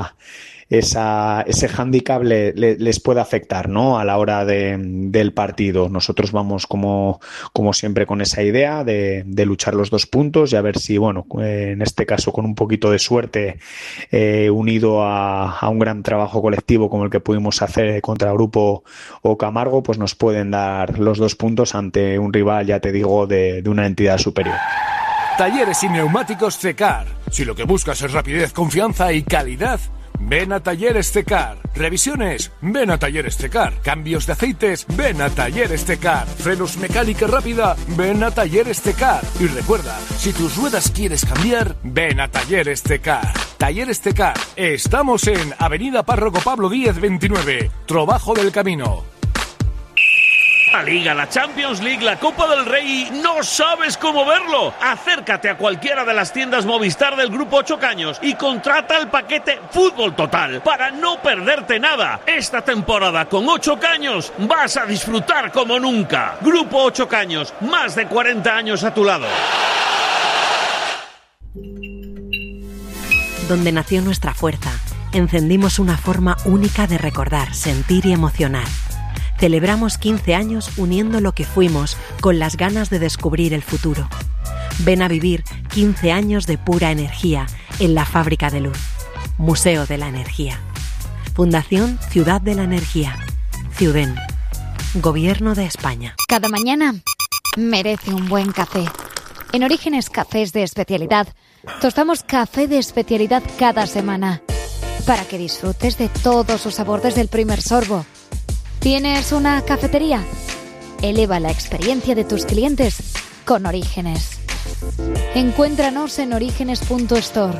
ese hándicap les puede afectar, ¿no? A la hora del partido. Nosotros vamos como siempre con esa idea de luchar los 2 puntos, y a ver si, bueno, en este caso con un poquito de suerte, unido a un gran trabajo colectivo como el que pudimos hacer contra el Grupo Camargo, pues nos pueden dar los 2 puntos ante un rival, ya te digo, de una entidad superior. Talleres y neumáticos CECAR. Si lo que buscas es rapidez, confianza y calidad, ven a Talleres CECAR. Revisiones, ven a Talleres CECAR. Cambios de aceites, ven a Talleres CECAR. Frenos mecánica rápida, ven a Talleres CECAR. Y recuerda, si tus ruedas quieres cambiar, ven a Talleres CECAR. Talleres CECAR. Estamos en Avenida Párroco Pablo Díez 29, Trobajo del Camino. La Liga, la Champions League, la Copa del Rey, ¿no sabes cómo verlo? Acércate a cualquiera de las tiendas Movistar del Grupo 8 Caños y contrata el paquete Fútbol Total para no perderte nada. Esta temporada con 8 Caños vas a disfrutar como nunca. Grupo 8 Caños, más de 40 años a tu lado. Donde nació nuestra fuerza, encendimos una forma única de recordar, sentir y emocionar. Celebramos 15 años uniendo lo que fuimos con las ganas de descubrir el futuro. Ven a vivir 15 años de pura energía en la Fábrica de Luz. Museo de la Energía. Fundación Ciudad de la Energía. Ciuden. Gobierno de España. Cada mañana merece un buen café. En Orígenes Cafés de Especialidad, tostamos café de especialidad cada semana, para que disfrutes de todo su sabor desde el primer sorbo. ¿Tienes una cafetería? Eleva la experiencia de tus clientes con Orígenes. Encuéntranos en orígenes.store.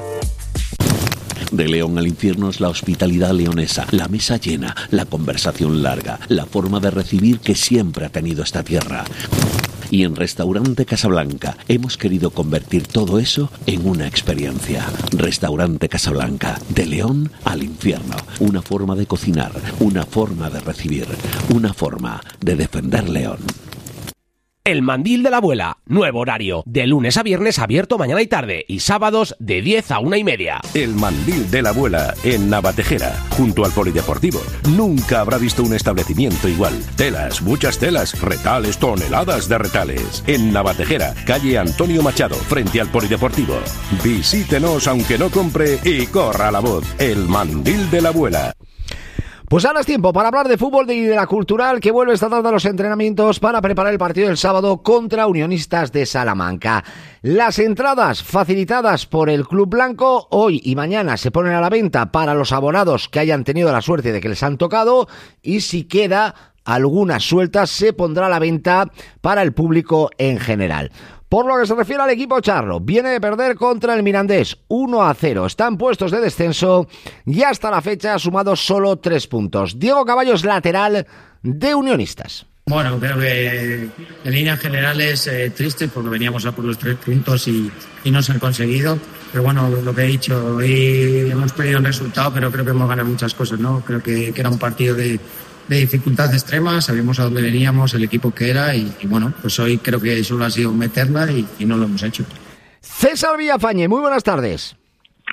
De León al infierno es la hospitalidad leonesa, la mesa llena, la conversación larga, la forma de recibir que siempre ha tenido esta tierra. Y en Restaurante Casablanca hemos querido convertir todo eso en una experiencia. Restaurante Casablanca, de León al infierno. Una forma de cocinar, una forma de recibir, una forma de defender León. El Mandil de la Abuela, nuevo horario, de lunes a viernes abierto mañana y tarde y sábados de 10 a 1:30. El Mandil de la Abuela, en Navatejera, junto al Polideportivo. Nunca habrá visto un establecimiento igual. Telas, muchas telas, retales, toneladas de retales. En Navatejera, calle Antonio Machado, frente al Polideportivo. Visítenos aunque no compre y corra la voz. El Mandil de la Abuela. Pues ahora es tiempo para hablar de fútbol y de la Cultural, que vuelve esta tarde a los entrenamientos para preparar el partido del sábado contra Unionistas de Salamanca. Las entradas facilitadas por el Club Blanco hoy y mañana se ponen a la venta para los abonados que hayan tenido la suerte de que les han tocado, y si queda algunas sueltas se pondrá a la venta para el público en general. Por lo que se refiere al equipo charro, viene de perder contra el Mirandés 1-0. Están puestos de descenso y hasta la fecha ha sumado solo 3 puntos. Diego Caballo es lateral de Unionistas. Bueno, creo que en líneas generales triste porque veníamos a por los 3 puntos y no se han conseguido. Pero bueno, lo que he dicho, hoy hemos perdido el resultado, pero creo que hemos ganado muchas cosas, ¿no? Creo que era un partido de dificultad extrema, sabíamos a dónde veníamos, el equipo que era y bueno, pues hoy creo que solo ha sido meterla y no lo hemos hecho. César Villafañe, muy buenas tardes.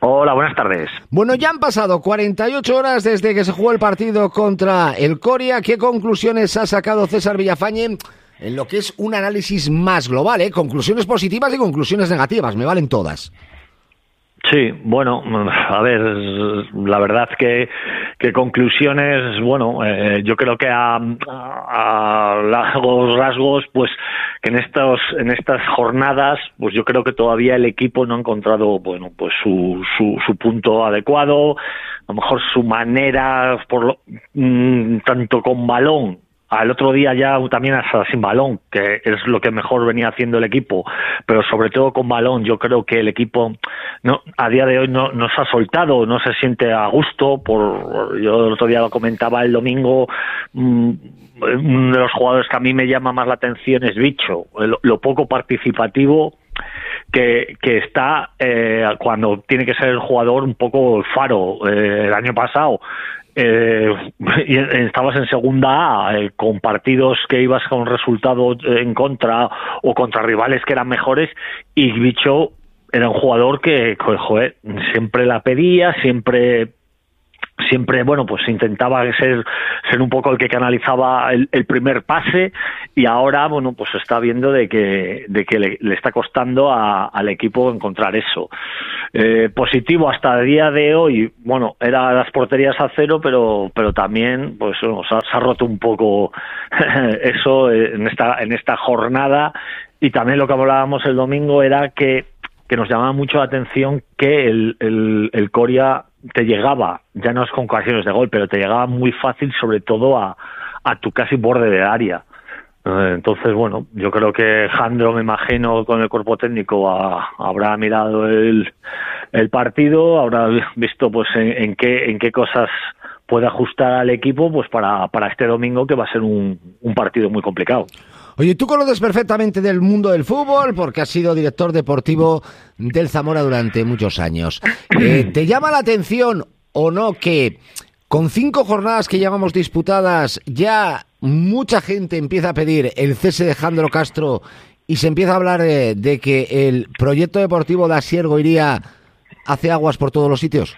Hola, buenas tardes. Bueno, ya han pasado 48 horas desde que se jugó el partido contra el Coria. ¿Qué conclusiones ha sacado César Villafañe en lo que es un análisis más global? Conclusiones positivas y conclusiones negativas, me valen todas. Sí, bueno, a ver, la verdad que conclusiones, bueno, yo creo que a largos rasgos, pues que en estas jornadas, pues yo creo que todavía el equipo no ha encontrado, bueno, pues su punto adecuado, a lo mejor su manera, tanto con balón. Al otro día ya también hasta sin balón, que es lo que mejor venía haciendo el equipo, pero sobre todo con balón, yo creo que el equipo a día de hoy no se ha soltado, no se siente a gusto. Yo el otro día lo comentaba el domingo, uno de los jugadores que a mí me llama más la atención es Bicho, lo poco participativo que está cuando tiene que ser el jugador un poco el faro. El año pasado y estabas en segunda A con partidos que ibas con resultado en contra o contra rivales que eran mejores, y Bicho era un jugador que, joder, siempre la pedía, siempre, bueno, pues intentaba ser un poco el que canalizaba el primer pase, y ahora, bueno, pues se está viendo de que le está costando al equipo encontrar eso. Positivo hasta el día de hoy, bueno, era las porterías a cero, pero también, pues bueno, se ha roto un poco eso en esta jornada. Y también lo que hablábamos el domingo era que nos llamaba mucho la atención que el Coria te llegaba, ya no es con ocasiones de gol, pero te llegaba muy fácil, sobre todo a tu casi borde de área. Entonces, bueno, yo creo que Jandro, me imagino, con el cuerpo técnico habrá mirado el partido, habrá visto pues en qué cosas puede ajustar al equipo, pues para este domingo, que va a ser un partido muy complicado. Oye, tú conoces perfectamente del mundo del fútbol porque has sido director deportivo del Zamora durante muchos años. ¿Te llama la atención o no que con 5 jornadas que llevamos disputadas ya mucha gente empieza a pedir el cese de Jandro Castro y se empieza a hablar de que el proyecto deportivo de Asier Goiría hace aguas por todos los sitios?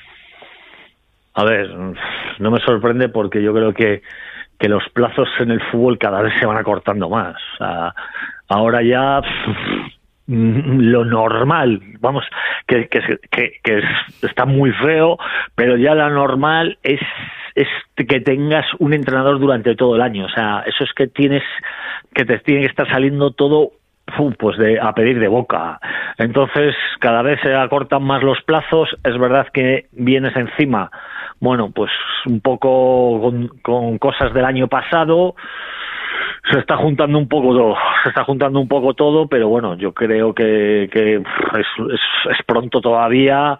A ver, no me sorprende porque yo creo que los plazos en el fútbol cada vez se van acortando más. O sea, ahora ya lo normal, vamos, que está muy feo, pero ya lo normal es que tengas un entrenador durante todo el año. O sea, eso es que te tiene que estar saliendo todo pues a pedir de boca. Entonces cada vez se acortan más los plazos. Es verdad que vienes encima, bueno, pues un poco con cosas del año pasado. Se está juntando un poco todo, pero bueno, yo creo que es pronto todavía.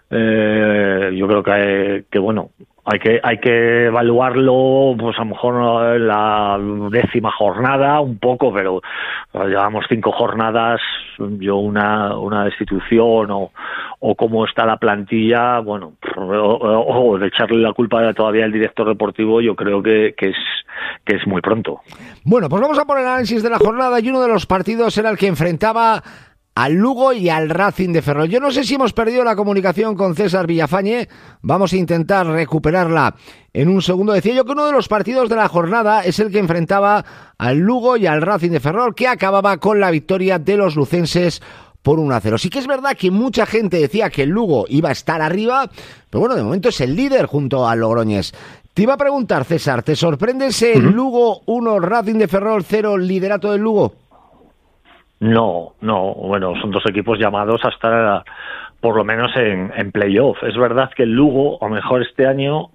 Yo creo que bueno, hay que evaluarlo, pues a lo mejor la 10ª jornada un poco, pero llevamos 5 jornadas. Yo una destitución o cómo está la plantilla, bueno, o de echarle la culpa todavía al director deportivo, yo creo que es muy pronto. Bueno, pues vamos a por el análisis de la jornada, y uno de los partidos era el que enfrentaba al Lugo y al Racing de Ferrol. Yo no sé si hemos perdido la comunicación con César Villafañe, vamos a intentar recuperarla en un segundo. Decía yo que uno de los partidos de la jornada es el que enfrentaba al Lugo y al Racing de Ferrol, que acababa con la victoria de los lucenses por 1-0. Sí que es verdad que mucha gente decía que el Lugo iba a estar arriba, pero bueno, de momento es el líder junto al Logroñés. Te iba a preguntar, César, ¿te sorprende ese Lugo 1, Racing de Ferrol 0, liderato del Lugo? No, bueno, son dos equipos llamados a estar por lo menos en playoff. Es verdad que el Lugo, a lo mejor este año,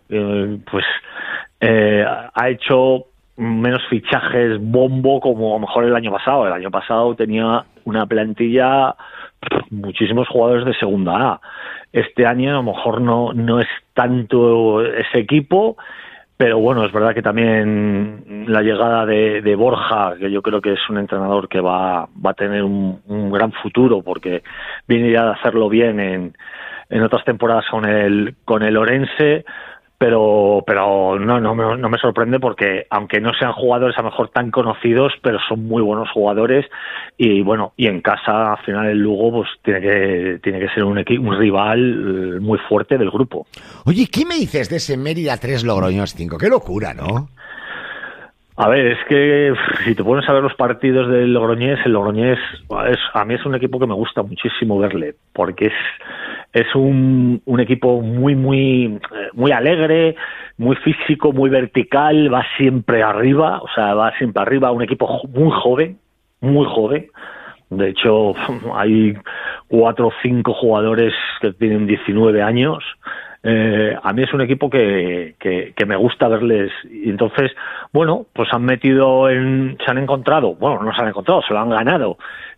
ha hecho menos fichajes bombo como a lo mejor el año pasado. El año pasado tenía una plantilla, muchísimos jugadores de segunda A. Este año a lo mejor no es tanto ese equipo. Pero bueno, es verdad que también la llegada de Borja, que yo creo que es un entrenador que va a tener un gran futuro, porque viene ya de hacerlo bien en otras temporadas con el Orense, pero no me sorprende porque aunque no sean jugadores a lo mejor tan conocidos, pero son muy buenos jugadores y bueno, y en casa al final el Lugo pues tiene que ser un rival muy fuerte del grupo. Oye, ¿qué me dices de ese Mérida 3 Logroñés 5? Qué locura, ¿no? A ver, es que si te pones a ver los partidos del Logroñés, el Logroñés a mí es un equipo que me gusta muchísimo verle, porque es un equipo muy alegre, muy físico, muy vertical, va siempre arriba, un equipo muy joven. De hecho, hay 4 o 5 jugadores que tienen 19 años. A mí es un equipo que me gusta verles, y entonces, bueno, pues se han encontrado, se lo han ganado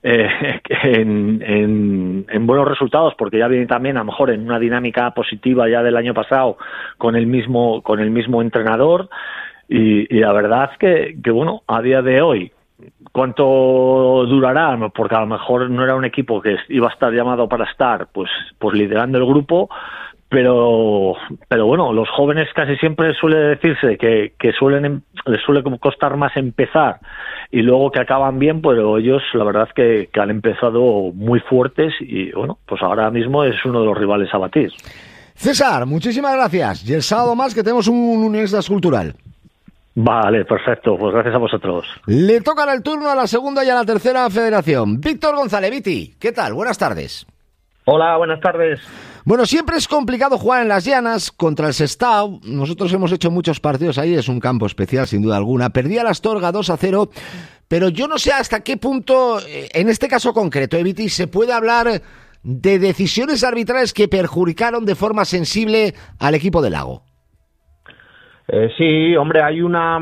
en buenos resultados, porque ya vienen también a lo mejor en una dinámica positiva ya del año pasado con el mismo entrenador, y la verdad que bueno, a día de hoy, ¿cuánto durará? Porque a lo mejor no era un equipo que iba a estar llamado para estar pues liderando el grupo, pero bueno, los jóvenes casi siempre suele decirse que les suele costar más empezar y luego que acaban bien, pero ellos la verdad que han empezado muy fuertes y bueno, pues ahora mismo es uno de los rivales a batir. César, muchísimas gracias. Y el sábado más que tenemos un Universidad Cultural. Vale, perfecto, pues gracias a vosotros. Le tocan el turno a la segunda y a la tercera federación. Víctor González, Viti, ¿qué tal? Buenas tardes. Hola, buenas tardes. Bueno, siempre es complicado jugar en las llanas contra el Sestao. Nosotros hemos hecho muchos partidos ahí, es un campo especial sin duda alguna. Perdía la Astorga 2-0, pero yo no sé hasta qué punto, en este caso concreto, Viti, se puede hablar de decisiones arbitrales que perjudicaron de forma sensible al equipo del Lago. Sí, hombre, hay una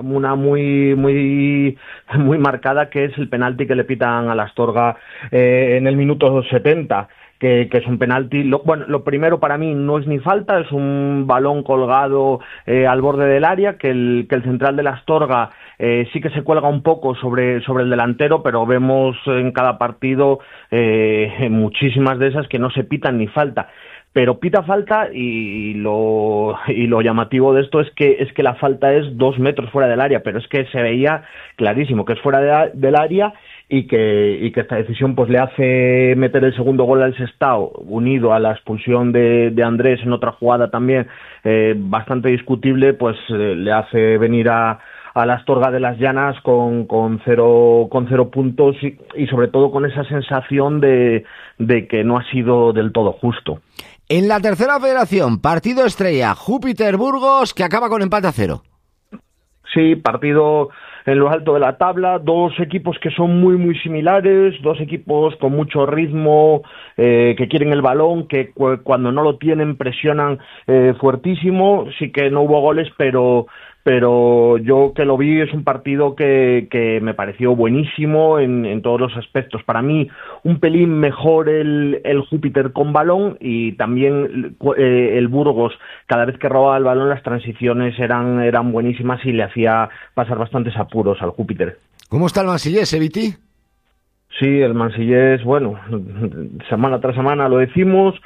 muy marcada, que es el penalti que le pitan a la Astorga en el minuto 70. Que es un penalti. Lo primero, para mí no es ni falta, es un balón colgado al borde del área, que el central de la Astorga sí que se cuelga un poco sobre el delantero, pero vemos en cada partido muchísimas de esas que no se pitan ni falta. Pero pita falta y lo llamativo de esto es que la falta es 2 metros fuera del área, pero es que se veía clarísimo que es fuera del área y que esta decisión pues le hace meter el segundo gol al Sestao, unido a la expulsión de Andrés en otra jugada también bastante discutible, pues le hace venir a la Astorga de las Llanas con 0 puntos y sobre todo con esa sensación de que no ha sido del todo justo. En la tercera federación, partido estrella, Júpiter Burgos, que acaba con empate a 0. Sí, partido en lo alto de la tabla, 2 equipos que son muy similares, 2 equipos con mucho ritmo, que quieren el balón, que cuando no lo tienen presionan fuertísimo. Sí que no hubo goles, pero yo que lo vi es un partido que me pareció buenísimo en todos los aspectos. Para mí un pelín mejor el Júpiter con balón, y también el Burgos, cada vez que robaba el balón las transiciones eran buenísimas y le hacía pasar bastantes apuros al Júpiter. ¿Cómo está el Mansillés, Viti? Sí, el Mansillés, bueno, semana tras semana lo decimos,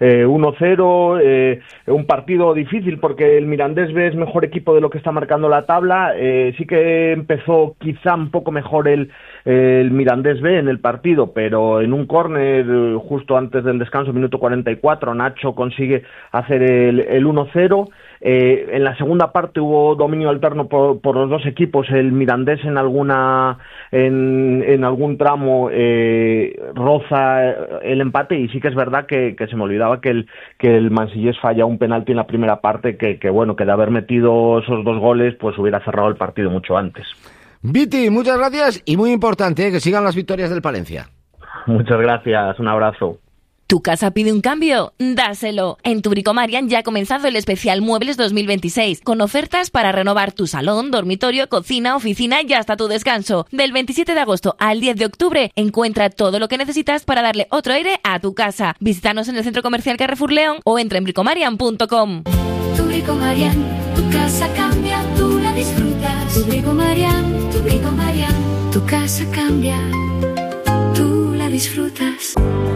1-0, un partido difícil porque el Mirandés B es mejor equipo de lo que está marcando la tabla. Sí que empezó quizá un poco mejor el Mirandés B en el partido, pero en un córner justo antes del descanso, minuto 44, Nacho consigue hacer el 1-0. En la segunda parte hubo dominio alterno por los dos equipos. El Mirandés en algún tramo roza el empate, y sí que es verdad que se me olvidaba que el Mansillés falla un penalti en la primera parte que bueno, que de haber metido esos 2 goles pues hubiera cerrado el partido mucho antes. Viti, muchas gracias, y muy importante que sigan las victorias del Palencia. Muchas gracias, un abrazo. ¿Tu casa pide un cambio? Dáselo. En tu Bricomarian ya ha comenzado el especial Muebles 2026, con ofertas para renovar tu salón, dormitorio, cocina, oficina y hasta tu descanso. Del 27 de agosto al 10 de octubre, encuentra todo lo que necesitas para darle otro aire a tu casa. Visítanos en el Centro Comercial Carrefour León o entra en bricomarian.com. Tu Bricomarian, tu casa cambia, tú la disfrutas. Tu Bricomarian, tu casa cambia, tú la disfrutas.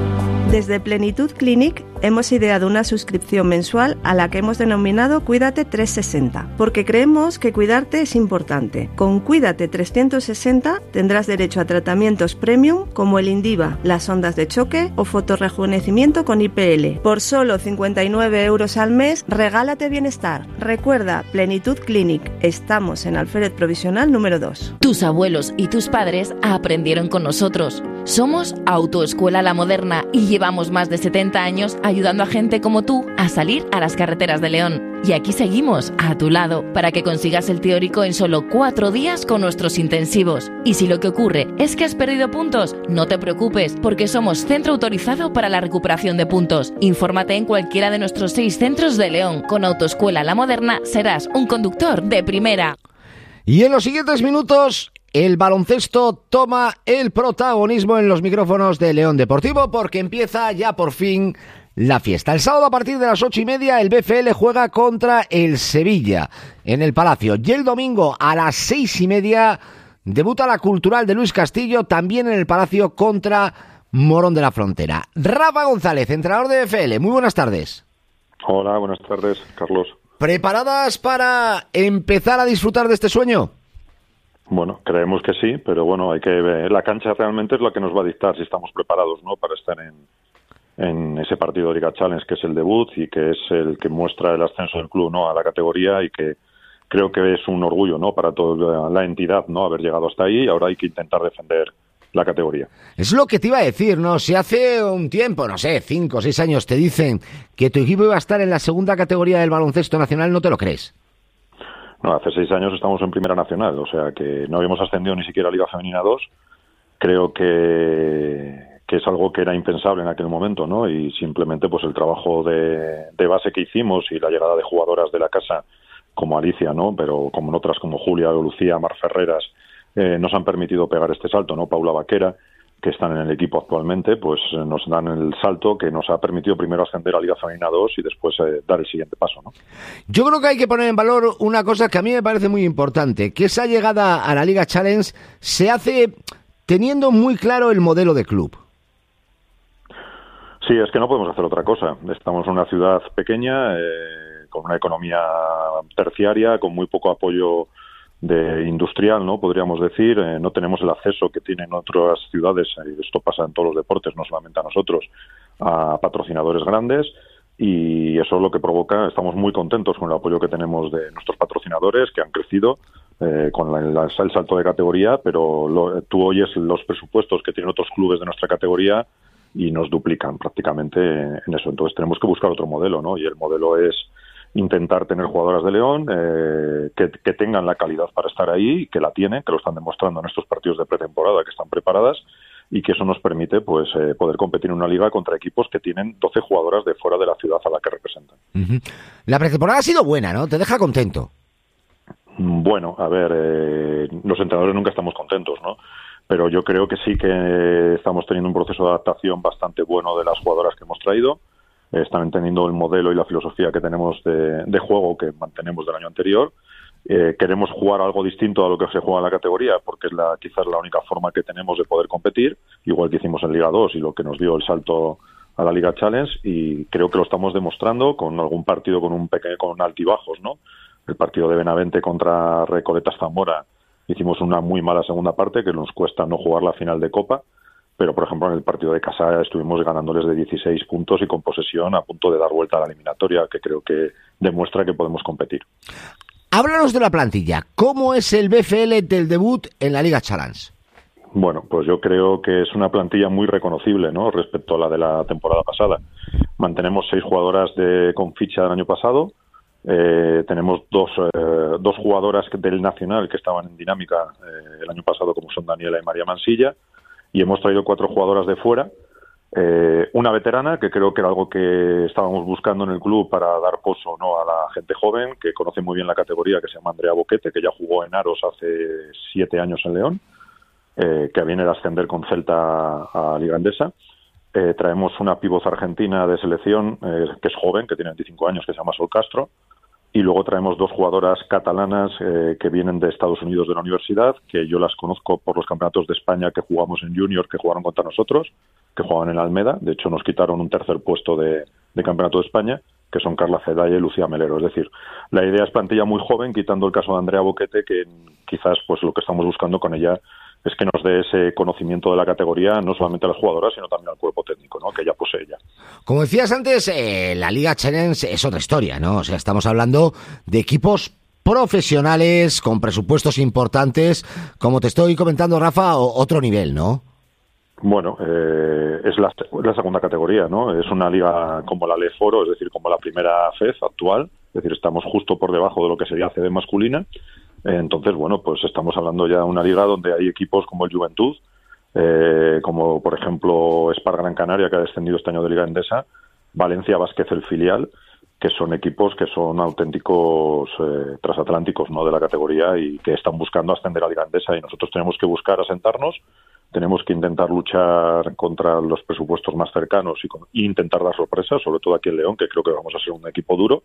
Desde Plenitud Clinic hemos ideado una suscripción mensual a la que hemos denominado Cuídate 360, porque creemos que cuidarte es importante. Con Cuídate 360 tendrás derecho a tratamientos premium como el Indiva, las ondas de choque o fotorrejuvenecimiento con IPL. Por solo 59 euros al mes, regálate bienestar. Recuerda, Plenitud Clinic. Estamos en Alférez Provisional número 2. Tus abuelos y tus padres aprendieron con nosotros. Somos Autoescuela La Moderna y llevamos más de 70 años ayudando a gente como tú a salir a las carreteras de León. Y aquí seguimos, a tu lado, para que consigas el teórico en solo 4 días con nuestros intensivos. Y si lo que ocurre es que has perdido puntos, no te preocupes, porque somos centro autorizado para la recuperación de puntos. Infórmate en cualquiera de nuestros 6 centros de León. Con Autoescuela La Moderna serás un conductor de primera. Y en los siguientes minutos, el baloncesto toma el protagonismo en los micrófonos de León Deportivo, porque empieza ya por fin la fiesta. El sábado a partir de las 8:30 el BFL juega contra el Sevilla en el Palacio, y el domingo a las 6:30 debuta la Cultural de Luis Castillo también en el Palacio contra Morón de la Frontera. Rafa González, entrenador de BFL, muy buenas tardes. Hola, buenas tardes, Carlos. ¿Preparadas para empezar a disfrutar de este sueño? Bueno, creemos que sí, pero bueno, hay que ver. La cancha realmente es la que nos va a dictar si estamos preparados, ¿no?, para estar en ese partido de Liga Challenge, que es el debut y que es el que muestra el ascenso del club, ¿no?, a la categoría, y que creo que es un orgullo, ¿no?, para toda la entidad, ¿no?, haber llegado hasta ahí. Ahora hay que intentar defender la categoría. Es lo que te iba a decir, ¿no? Si hace un tiempo, no sé, 5 o 6 años te dicen que tu equipo iba a estar en la segunda categoría del baloncesto nacional, ¿no te lo crees? No, hace 6 años estamos en Primera Nacional, o sea que no habíamos ascendido ni siquiera a Liga Femenina 2. Creo que es algo que era impensable en aquel momento, ¿no? Y simplemente pues el trabajo de base que hicimos y la llegada de jugadoras de la casa como Alicia, ¿no?, pero como otras como Julia o Lucía, Mar Ferreras, nos han permitido pegar este salto, ¿no? Paula Vaquera, que están en el equipo actualmente, pues nos dan el salto que nos ha permitido primero ascender a Liga Femenina 2 y después dar el siguiente paso, ¿no? Yo creo que hay que poner en valor una cosa que a mí me parece muy importante, que esa llegada a la Liga Challenge se hace teniendo muy claro el modelo de club. Sí, es que no podemos hacer otra cosa. Estamos en una ciudad pequeña, con una economía terciaria, con muy poco apoyo industrial, ¿no?, podríamos decir. No tenemos el acceso que tienen otras ciudades, y esto pasa en todos los deportes, no solamente a nosotros, a patrocinadores grandes, y eso es lo que provoca. Estamos muy contentos con el apoyo que tenemos de nuestros patrocinadores, que han crecido con el salto de categoría, pero tú oyes los presupuestos que tienen otros clubes de nuestra categoría y nos duplican prácticamente en eso. Entonces tenemos que buscar otro modelo, ¿no? Y el modelo es intentar tener jugadoras de León que tengan la calidad para estar ahí, que la tienen, que lo están demostrando en estos partidos de pretemporada, que están preparadas, y que eso nos permite pues poder competir en una liga contra equipos que tienen 12 jugadoras de fuera de la ciudad a la que representan. Uh-huh. La pretemporada ha sido buena, ¿no? ¿Te deja contento? Bueno, a ver, los entrenadores nunca estamos contentos, ¿no? Pero yo creo que sí que estamos teniendo un proceso de adaptación bastante bueno de las jugadoras que hemos traído. Están entendiendo el modelo y la filosofía que tenemos de juego que mantenemos del año anterior. Queremos jugar algo distinto a lo que se juega en la categoría, porque es quizás la única forma que tenemos de poder competir, igual que hicimos en Liga 2 y lo que nos dio el salto a la Liga Challenge, y creo que lo estamos demostrando con algún partido con altibajos, ¿no? El partido de Benavente contra Recoletas Zamora hicimos una muy mala segunda parte que nos cuesta no jugar la final de Copa, pero por ejemplo en el partido de casa estuvimos ganándoles de 16 puntos y con posesión a punto de dar vuelta a la eliminatoria, que creo que demuestra que podemos competir. Háblanos de la plantilla. ¿Cómo es el BFL del debut en la Liga Challenge? Bueno, pues yo creo que es una plantilla muy reconocible, ¿no?, respecto a la de la temporada pasada. Mantenemos 6 jugadoras con ficha del año pasado. Tenemos dos jugadoras del Nacional que estaban en dinámica el año pasado, como son Daniela y María Mansilla, y hemos traído 4 jugadoras de fuera, una veterana, que creo que era algo que estábamos buscando en el club para dar poso, ¿no?, a la gente joven que conoce muy bien la categoría, que se llama Andrea Boquete, que ya jugó en Aros hace 7 años en León, que viene de ascender con Celta a Liga Endesa. Traemos una pívot argentina de selección que es joven, que tiene 25 años, que se llama Sol Castro. Y luego traemos 2 jugadoras catalanas que vienen de Estados Unidos de la universidad, que yo las conozco por los campeonatos de España que jugamos en Junior, que jugaron contra nosotros, que juegan en Almeda. De hecho, nos quitaron un tercer puesto de Campeonato de España, que son Carla Cedalla y Lucía Melero. Es decir, la idea es plantilla muy joven, quitando el caso de Andrea Boquete, que quizás pues lo que estamos buscando con ella es que nos dé ese conocimiento de la categoría, no solamente a las jugadoras, sino también al cuerpo técnico, ¿no?, que ella posee ya. Como decías antes, la Liga Challenge es otra historia, ¿no? O sea, estamos hablando de equipos profesionales, con presupuestos importantes, como te estoy comentando, Rafa, otro nivel, ¿no? Bueno, es la segunda categoría, ¿no? Es una liga como la LE Foro, es decir, como la primera FED actual, es decir, estamos justo por debajo de lo que sería CD masculina. Entonces, bueno, pues estamos hablando ya de una liga donde hay equipos como el Juventud, como por ejemplo Spar Gran Canaria, que ha descendido este año de Liga Endesa, Valencia Vázquez, el filial, que son equipos que son auténticos transatlánticos, ¿no?, de la categoría, y que están buscando ascender a Liga Endesa, y nosotros tenemos que buscar asentarnos, tenemos que intentar luchar contra los presupuestos más cercanos y intentar dar sorpresas, sobre todo aquí en León, que creo que vamos a ser un equipo duro,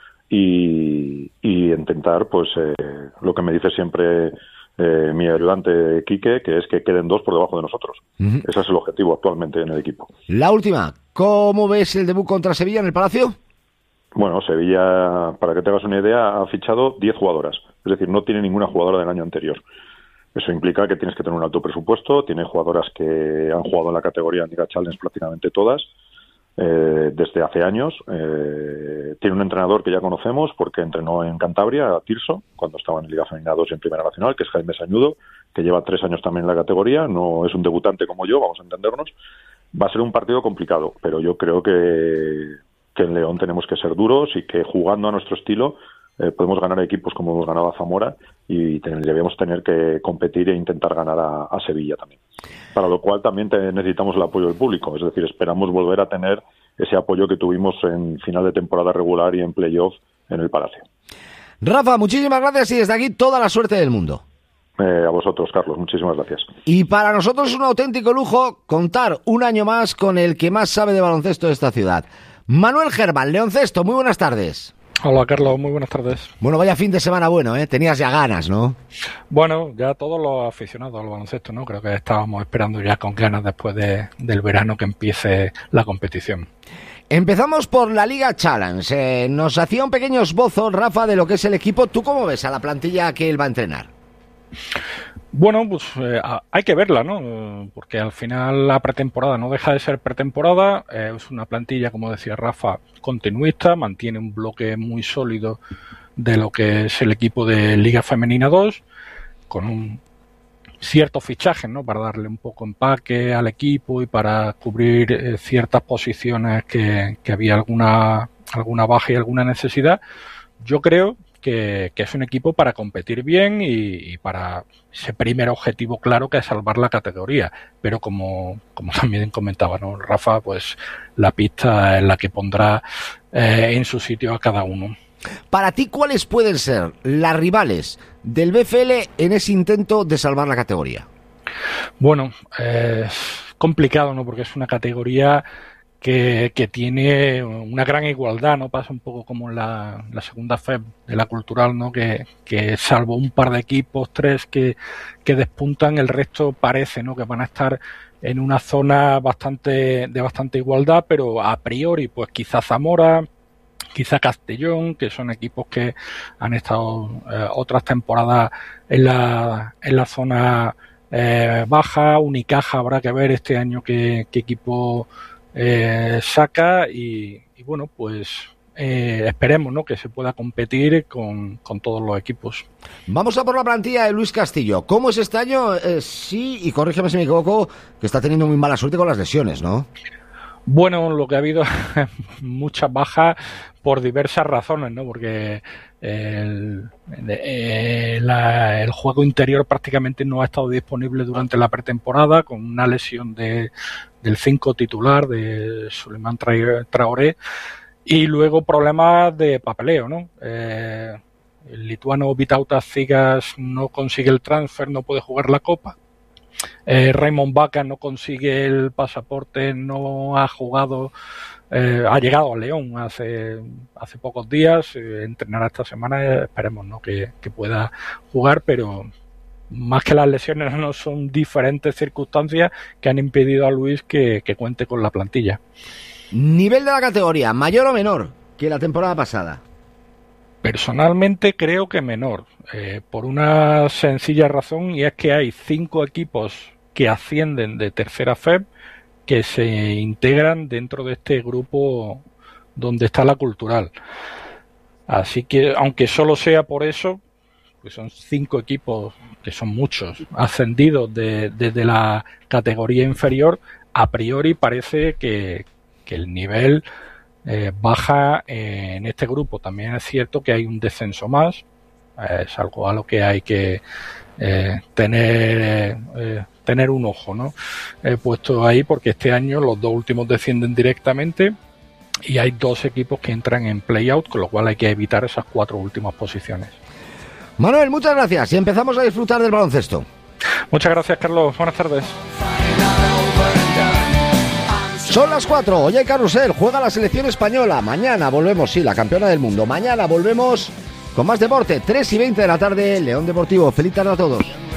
y intentar, pues, lo que me dice siempre mi ayudante Quique, que es que queden 2 por debajo de nosotros. Uh-huh. Ese es el objetivo actualmente en el equipo. La última, ¿cómo ves el debut contra Sevilla en el Palacio? Bueno, Sevilla, para que te hagas una idea, ha fichado 10 jugadoras, es decir, no tiene ninguna jugadora del año anterior. Eso implica que tienes que tener un alto presupuesto, tiene jugadoras que han jugado en la categoría en Liga Challenge prácticamente todas, desde hace años. Tiene un entrenador que ya conocemos porque entrenó en Cantabria, a Tirso, cuando estaba en Liga Femenina 2 y en Primera Nacional, que es Jaime Sañudo, que lleva 3 años también en la categoría, no es un debutante como yo, vamos a entendernos. Va a ser un partido complicado, pero yo creo que en León tenemos que ser duros y que jugando a nuestro estilo podemos ganar equipos como hemos ganado a Zamora, y debemos tener que competir e intentar ganar a Sevilla también. Para lo cual también necesitamos el apoyo del público, es decir, esperamos volver a tener ese apoyo que tuvimos en final de temporada regular y en playoff en el Palacio. Rafa, muchísimas gracias y desde aquí toda la suerte del mundo. A vosotros, Carlos, muchísimas gracias. Y para nosotros es un auténtico lujo contar un año más con el que más sabe de baloncesto de esta ciudad. Manuel Germán, Leoncesto, muy buenas tardes. Hola, Carlos, muy buenas tardes. Bueno, vaya fin de semana bueno, ¿eh? Tenías ya ganas, ¿no? Bueno, ya todos los aficionados al baloncesto, ¿no? Creo que estábamos esperando ya con ganas después del verano que empiece la competición. Empezamos por la Liga Challenge. Nos hacía un pequeño esbozo, Rafa, de lo que es el equipo. ¿Tú cómo ves a la plantilla que él va a entrenar? Bueno, pues hay que verla, ¿no? Porque al final la pretemporada no deja de ser pretemporada. Es una plantilla, como decía Rafa, continuista, mantiene un bloque muy sólido de lo que es el equipo de Liga Femenina 2, con un ciertos fichajes, ¿no?, para darle un poco empaque al equipo y para cubrir ciertas posiciones que había alguna baja y alguna necesidad. Yo creo que es un equipo para competir bien y para ese primer objetivo claro, que es salvar la categoría. Pero como también comentaba, ¿no?, Rafa, pues la pista es la que pondrá en su sitio a cada uno. Para ti, ¿cuáles pueden ser las rivales del BFL en ese intento de salvar la categoría? Bueno, es complicado, ¿no?, porque es una categoría que tiene una gran igualdad, ¿no? Pasa un poco como en la segunda FEB de la Cultural, ¿no? Que salvo un par de equipos, 3 que despuntan, el resto parece, ¿no?, que van a estar en una zona de bastante igualdad, pero a priori, pues quizá Zamora, quizá Castellón, que son equipos que han estado otras temporadas en la zona baja. Unicaja habrá que ver este año qué equipo saca y bueno, pues esperemos, ¿no?, que se pueda competir con todos los equipos. Vamos a por la plantilla de Luis Castillo. ¿Cómo es este año? Sí, y corrígeme si me equivoco, que está teniendo muy mala suerte con las lesiones, ¿no? Bueno, lo que ha habido muchas bajas por diversas razones, ¿no? Porque el juego interior prácticamente no ha estado disponible durante la pretemporada, con una lesión del 5 titular de Suleiman Traoré, y luego problemas de papeleo, ¿no? El lituano Vytautas Zygas no consigue el transfer, no puede jugar la Copa. Raymond Vaca no consigue el pasaporte, no ha jugado, ha llegado a León hace pocos días, entrenará esta semana, esperemos, ¿no?, que pueda jugar, pero más que las lesiones, no son diferentes circunstancias que han impedido a Luis que cuente con la plantilla. Nivel de la categoría, ¿mayor o menor que la temporada pasada? Personalmente creo que menor, por una sencilla razón, y es que hay 5 equipos que ascienden de tercera FEB que se integran dentro de este grupo donde está la Cultural. Así que, aunque solo sea por eso, pues son 5 equipos, que son muchos, ascendidos desde la categoría inferior, a priori parece que el nivel baja en este grupo. También es cierto que hay un descenso más, es algo a lo que hay que tener un ojo, ¿no? Puesto ahí, porque este año los 2 últimos descienden directamente y hay 2 equipos que entran en play-out, con lo cual hay que evitar esas 4 últimas posiciones. Manuel, muchas gracias y empezamos a disfrutar del baloncesto. Muchas gracias, Carlos. Buenas tardes. Son las 4, hoy hay carrusel, juega la selección española. Mañana volvemos, sí, la campeona del mundo. Mañana volvemos con más deporte, 3:20 de la tarde, León Deportivo. Feliz tarde a todos.